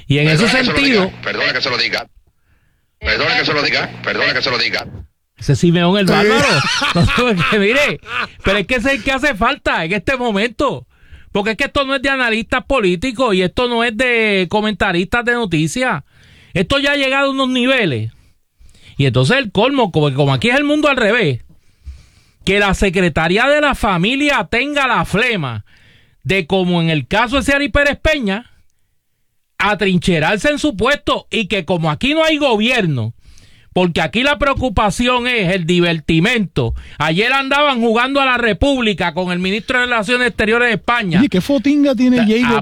Y en ese Perdona que se lo sentido... diga, Perdona que se lo diga. Perdona que se lo diga. Perdona que se lo diga. Ese Simeón el bárbaro. No, que mire, pero es que es el que hace falta en este momento. Porque es que esto no es de analistas políticos y esto no es de comentaristas de noticias. Esto ya ha llegado a unos niveles. Y entonces el colmo, como, como aquí es el mundo al revés, que la secretaria de la familia tenga la flema de, como en el caso de Ciary Pérez Peña, atrincherarse en su puesto, y que como aquí no hay gobierno, porque aquí la preocupación es el divertimento. Ayer andaban jugando a la República con el ministro de Relaciones Exteriores de España. Oye, ¿qué fotinga tiene Jay de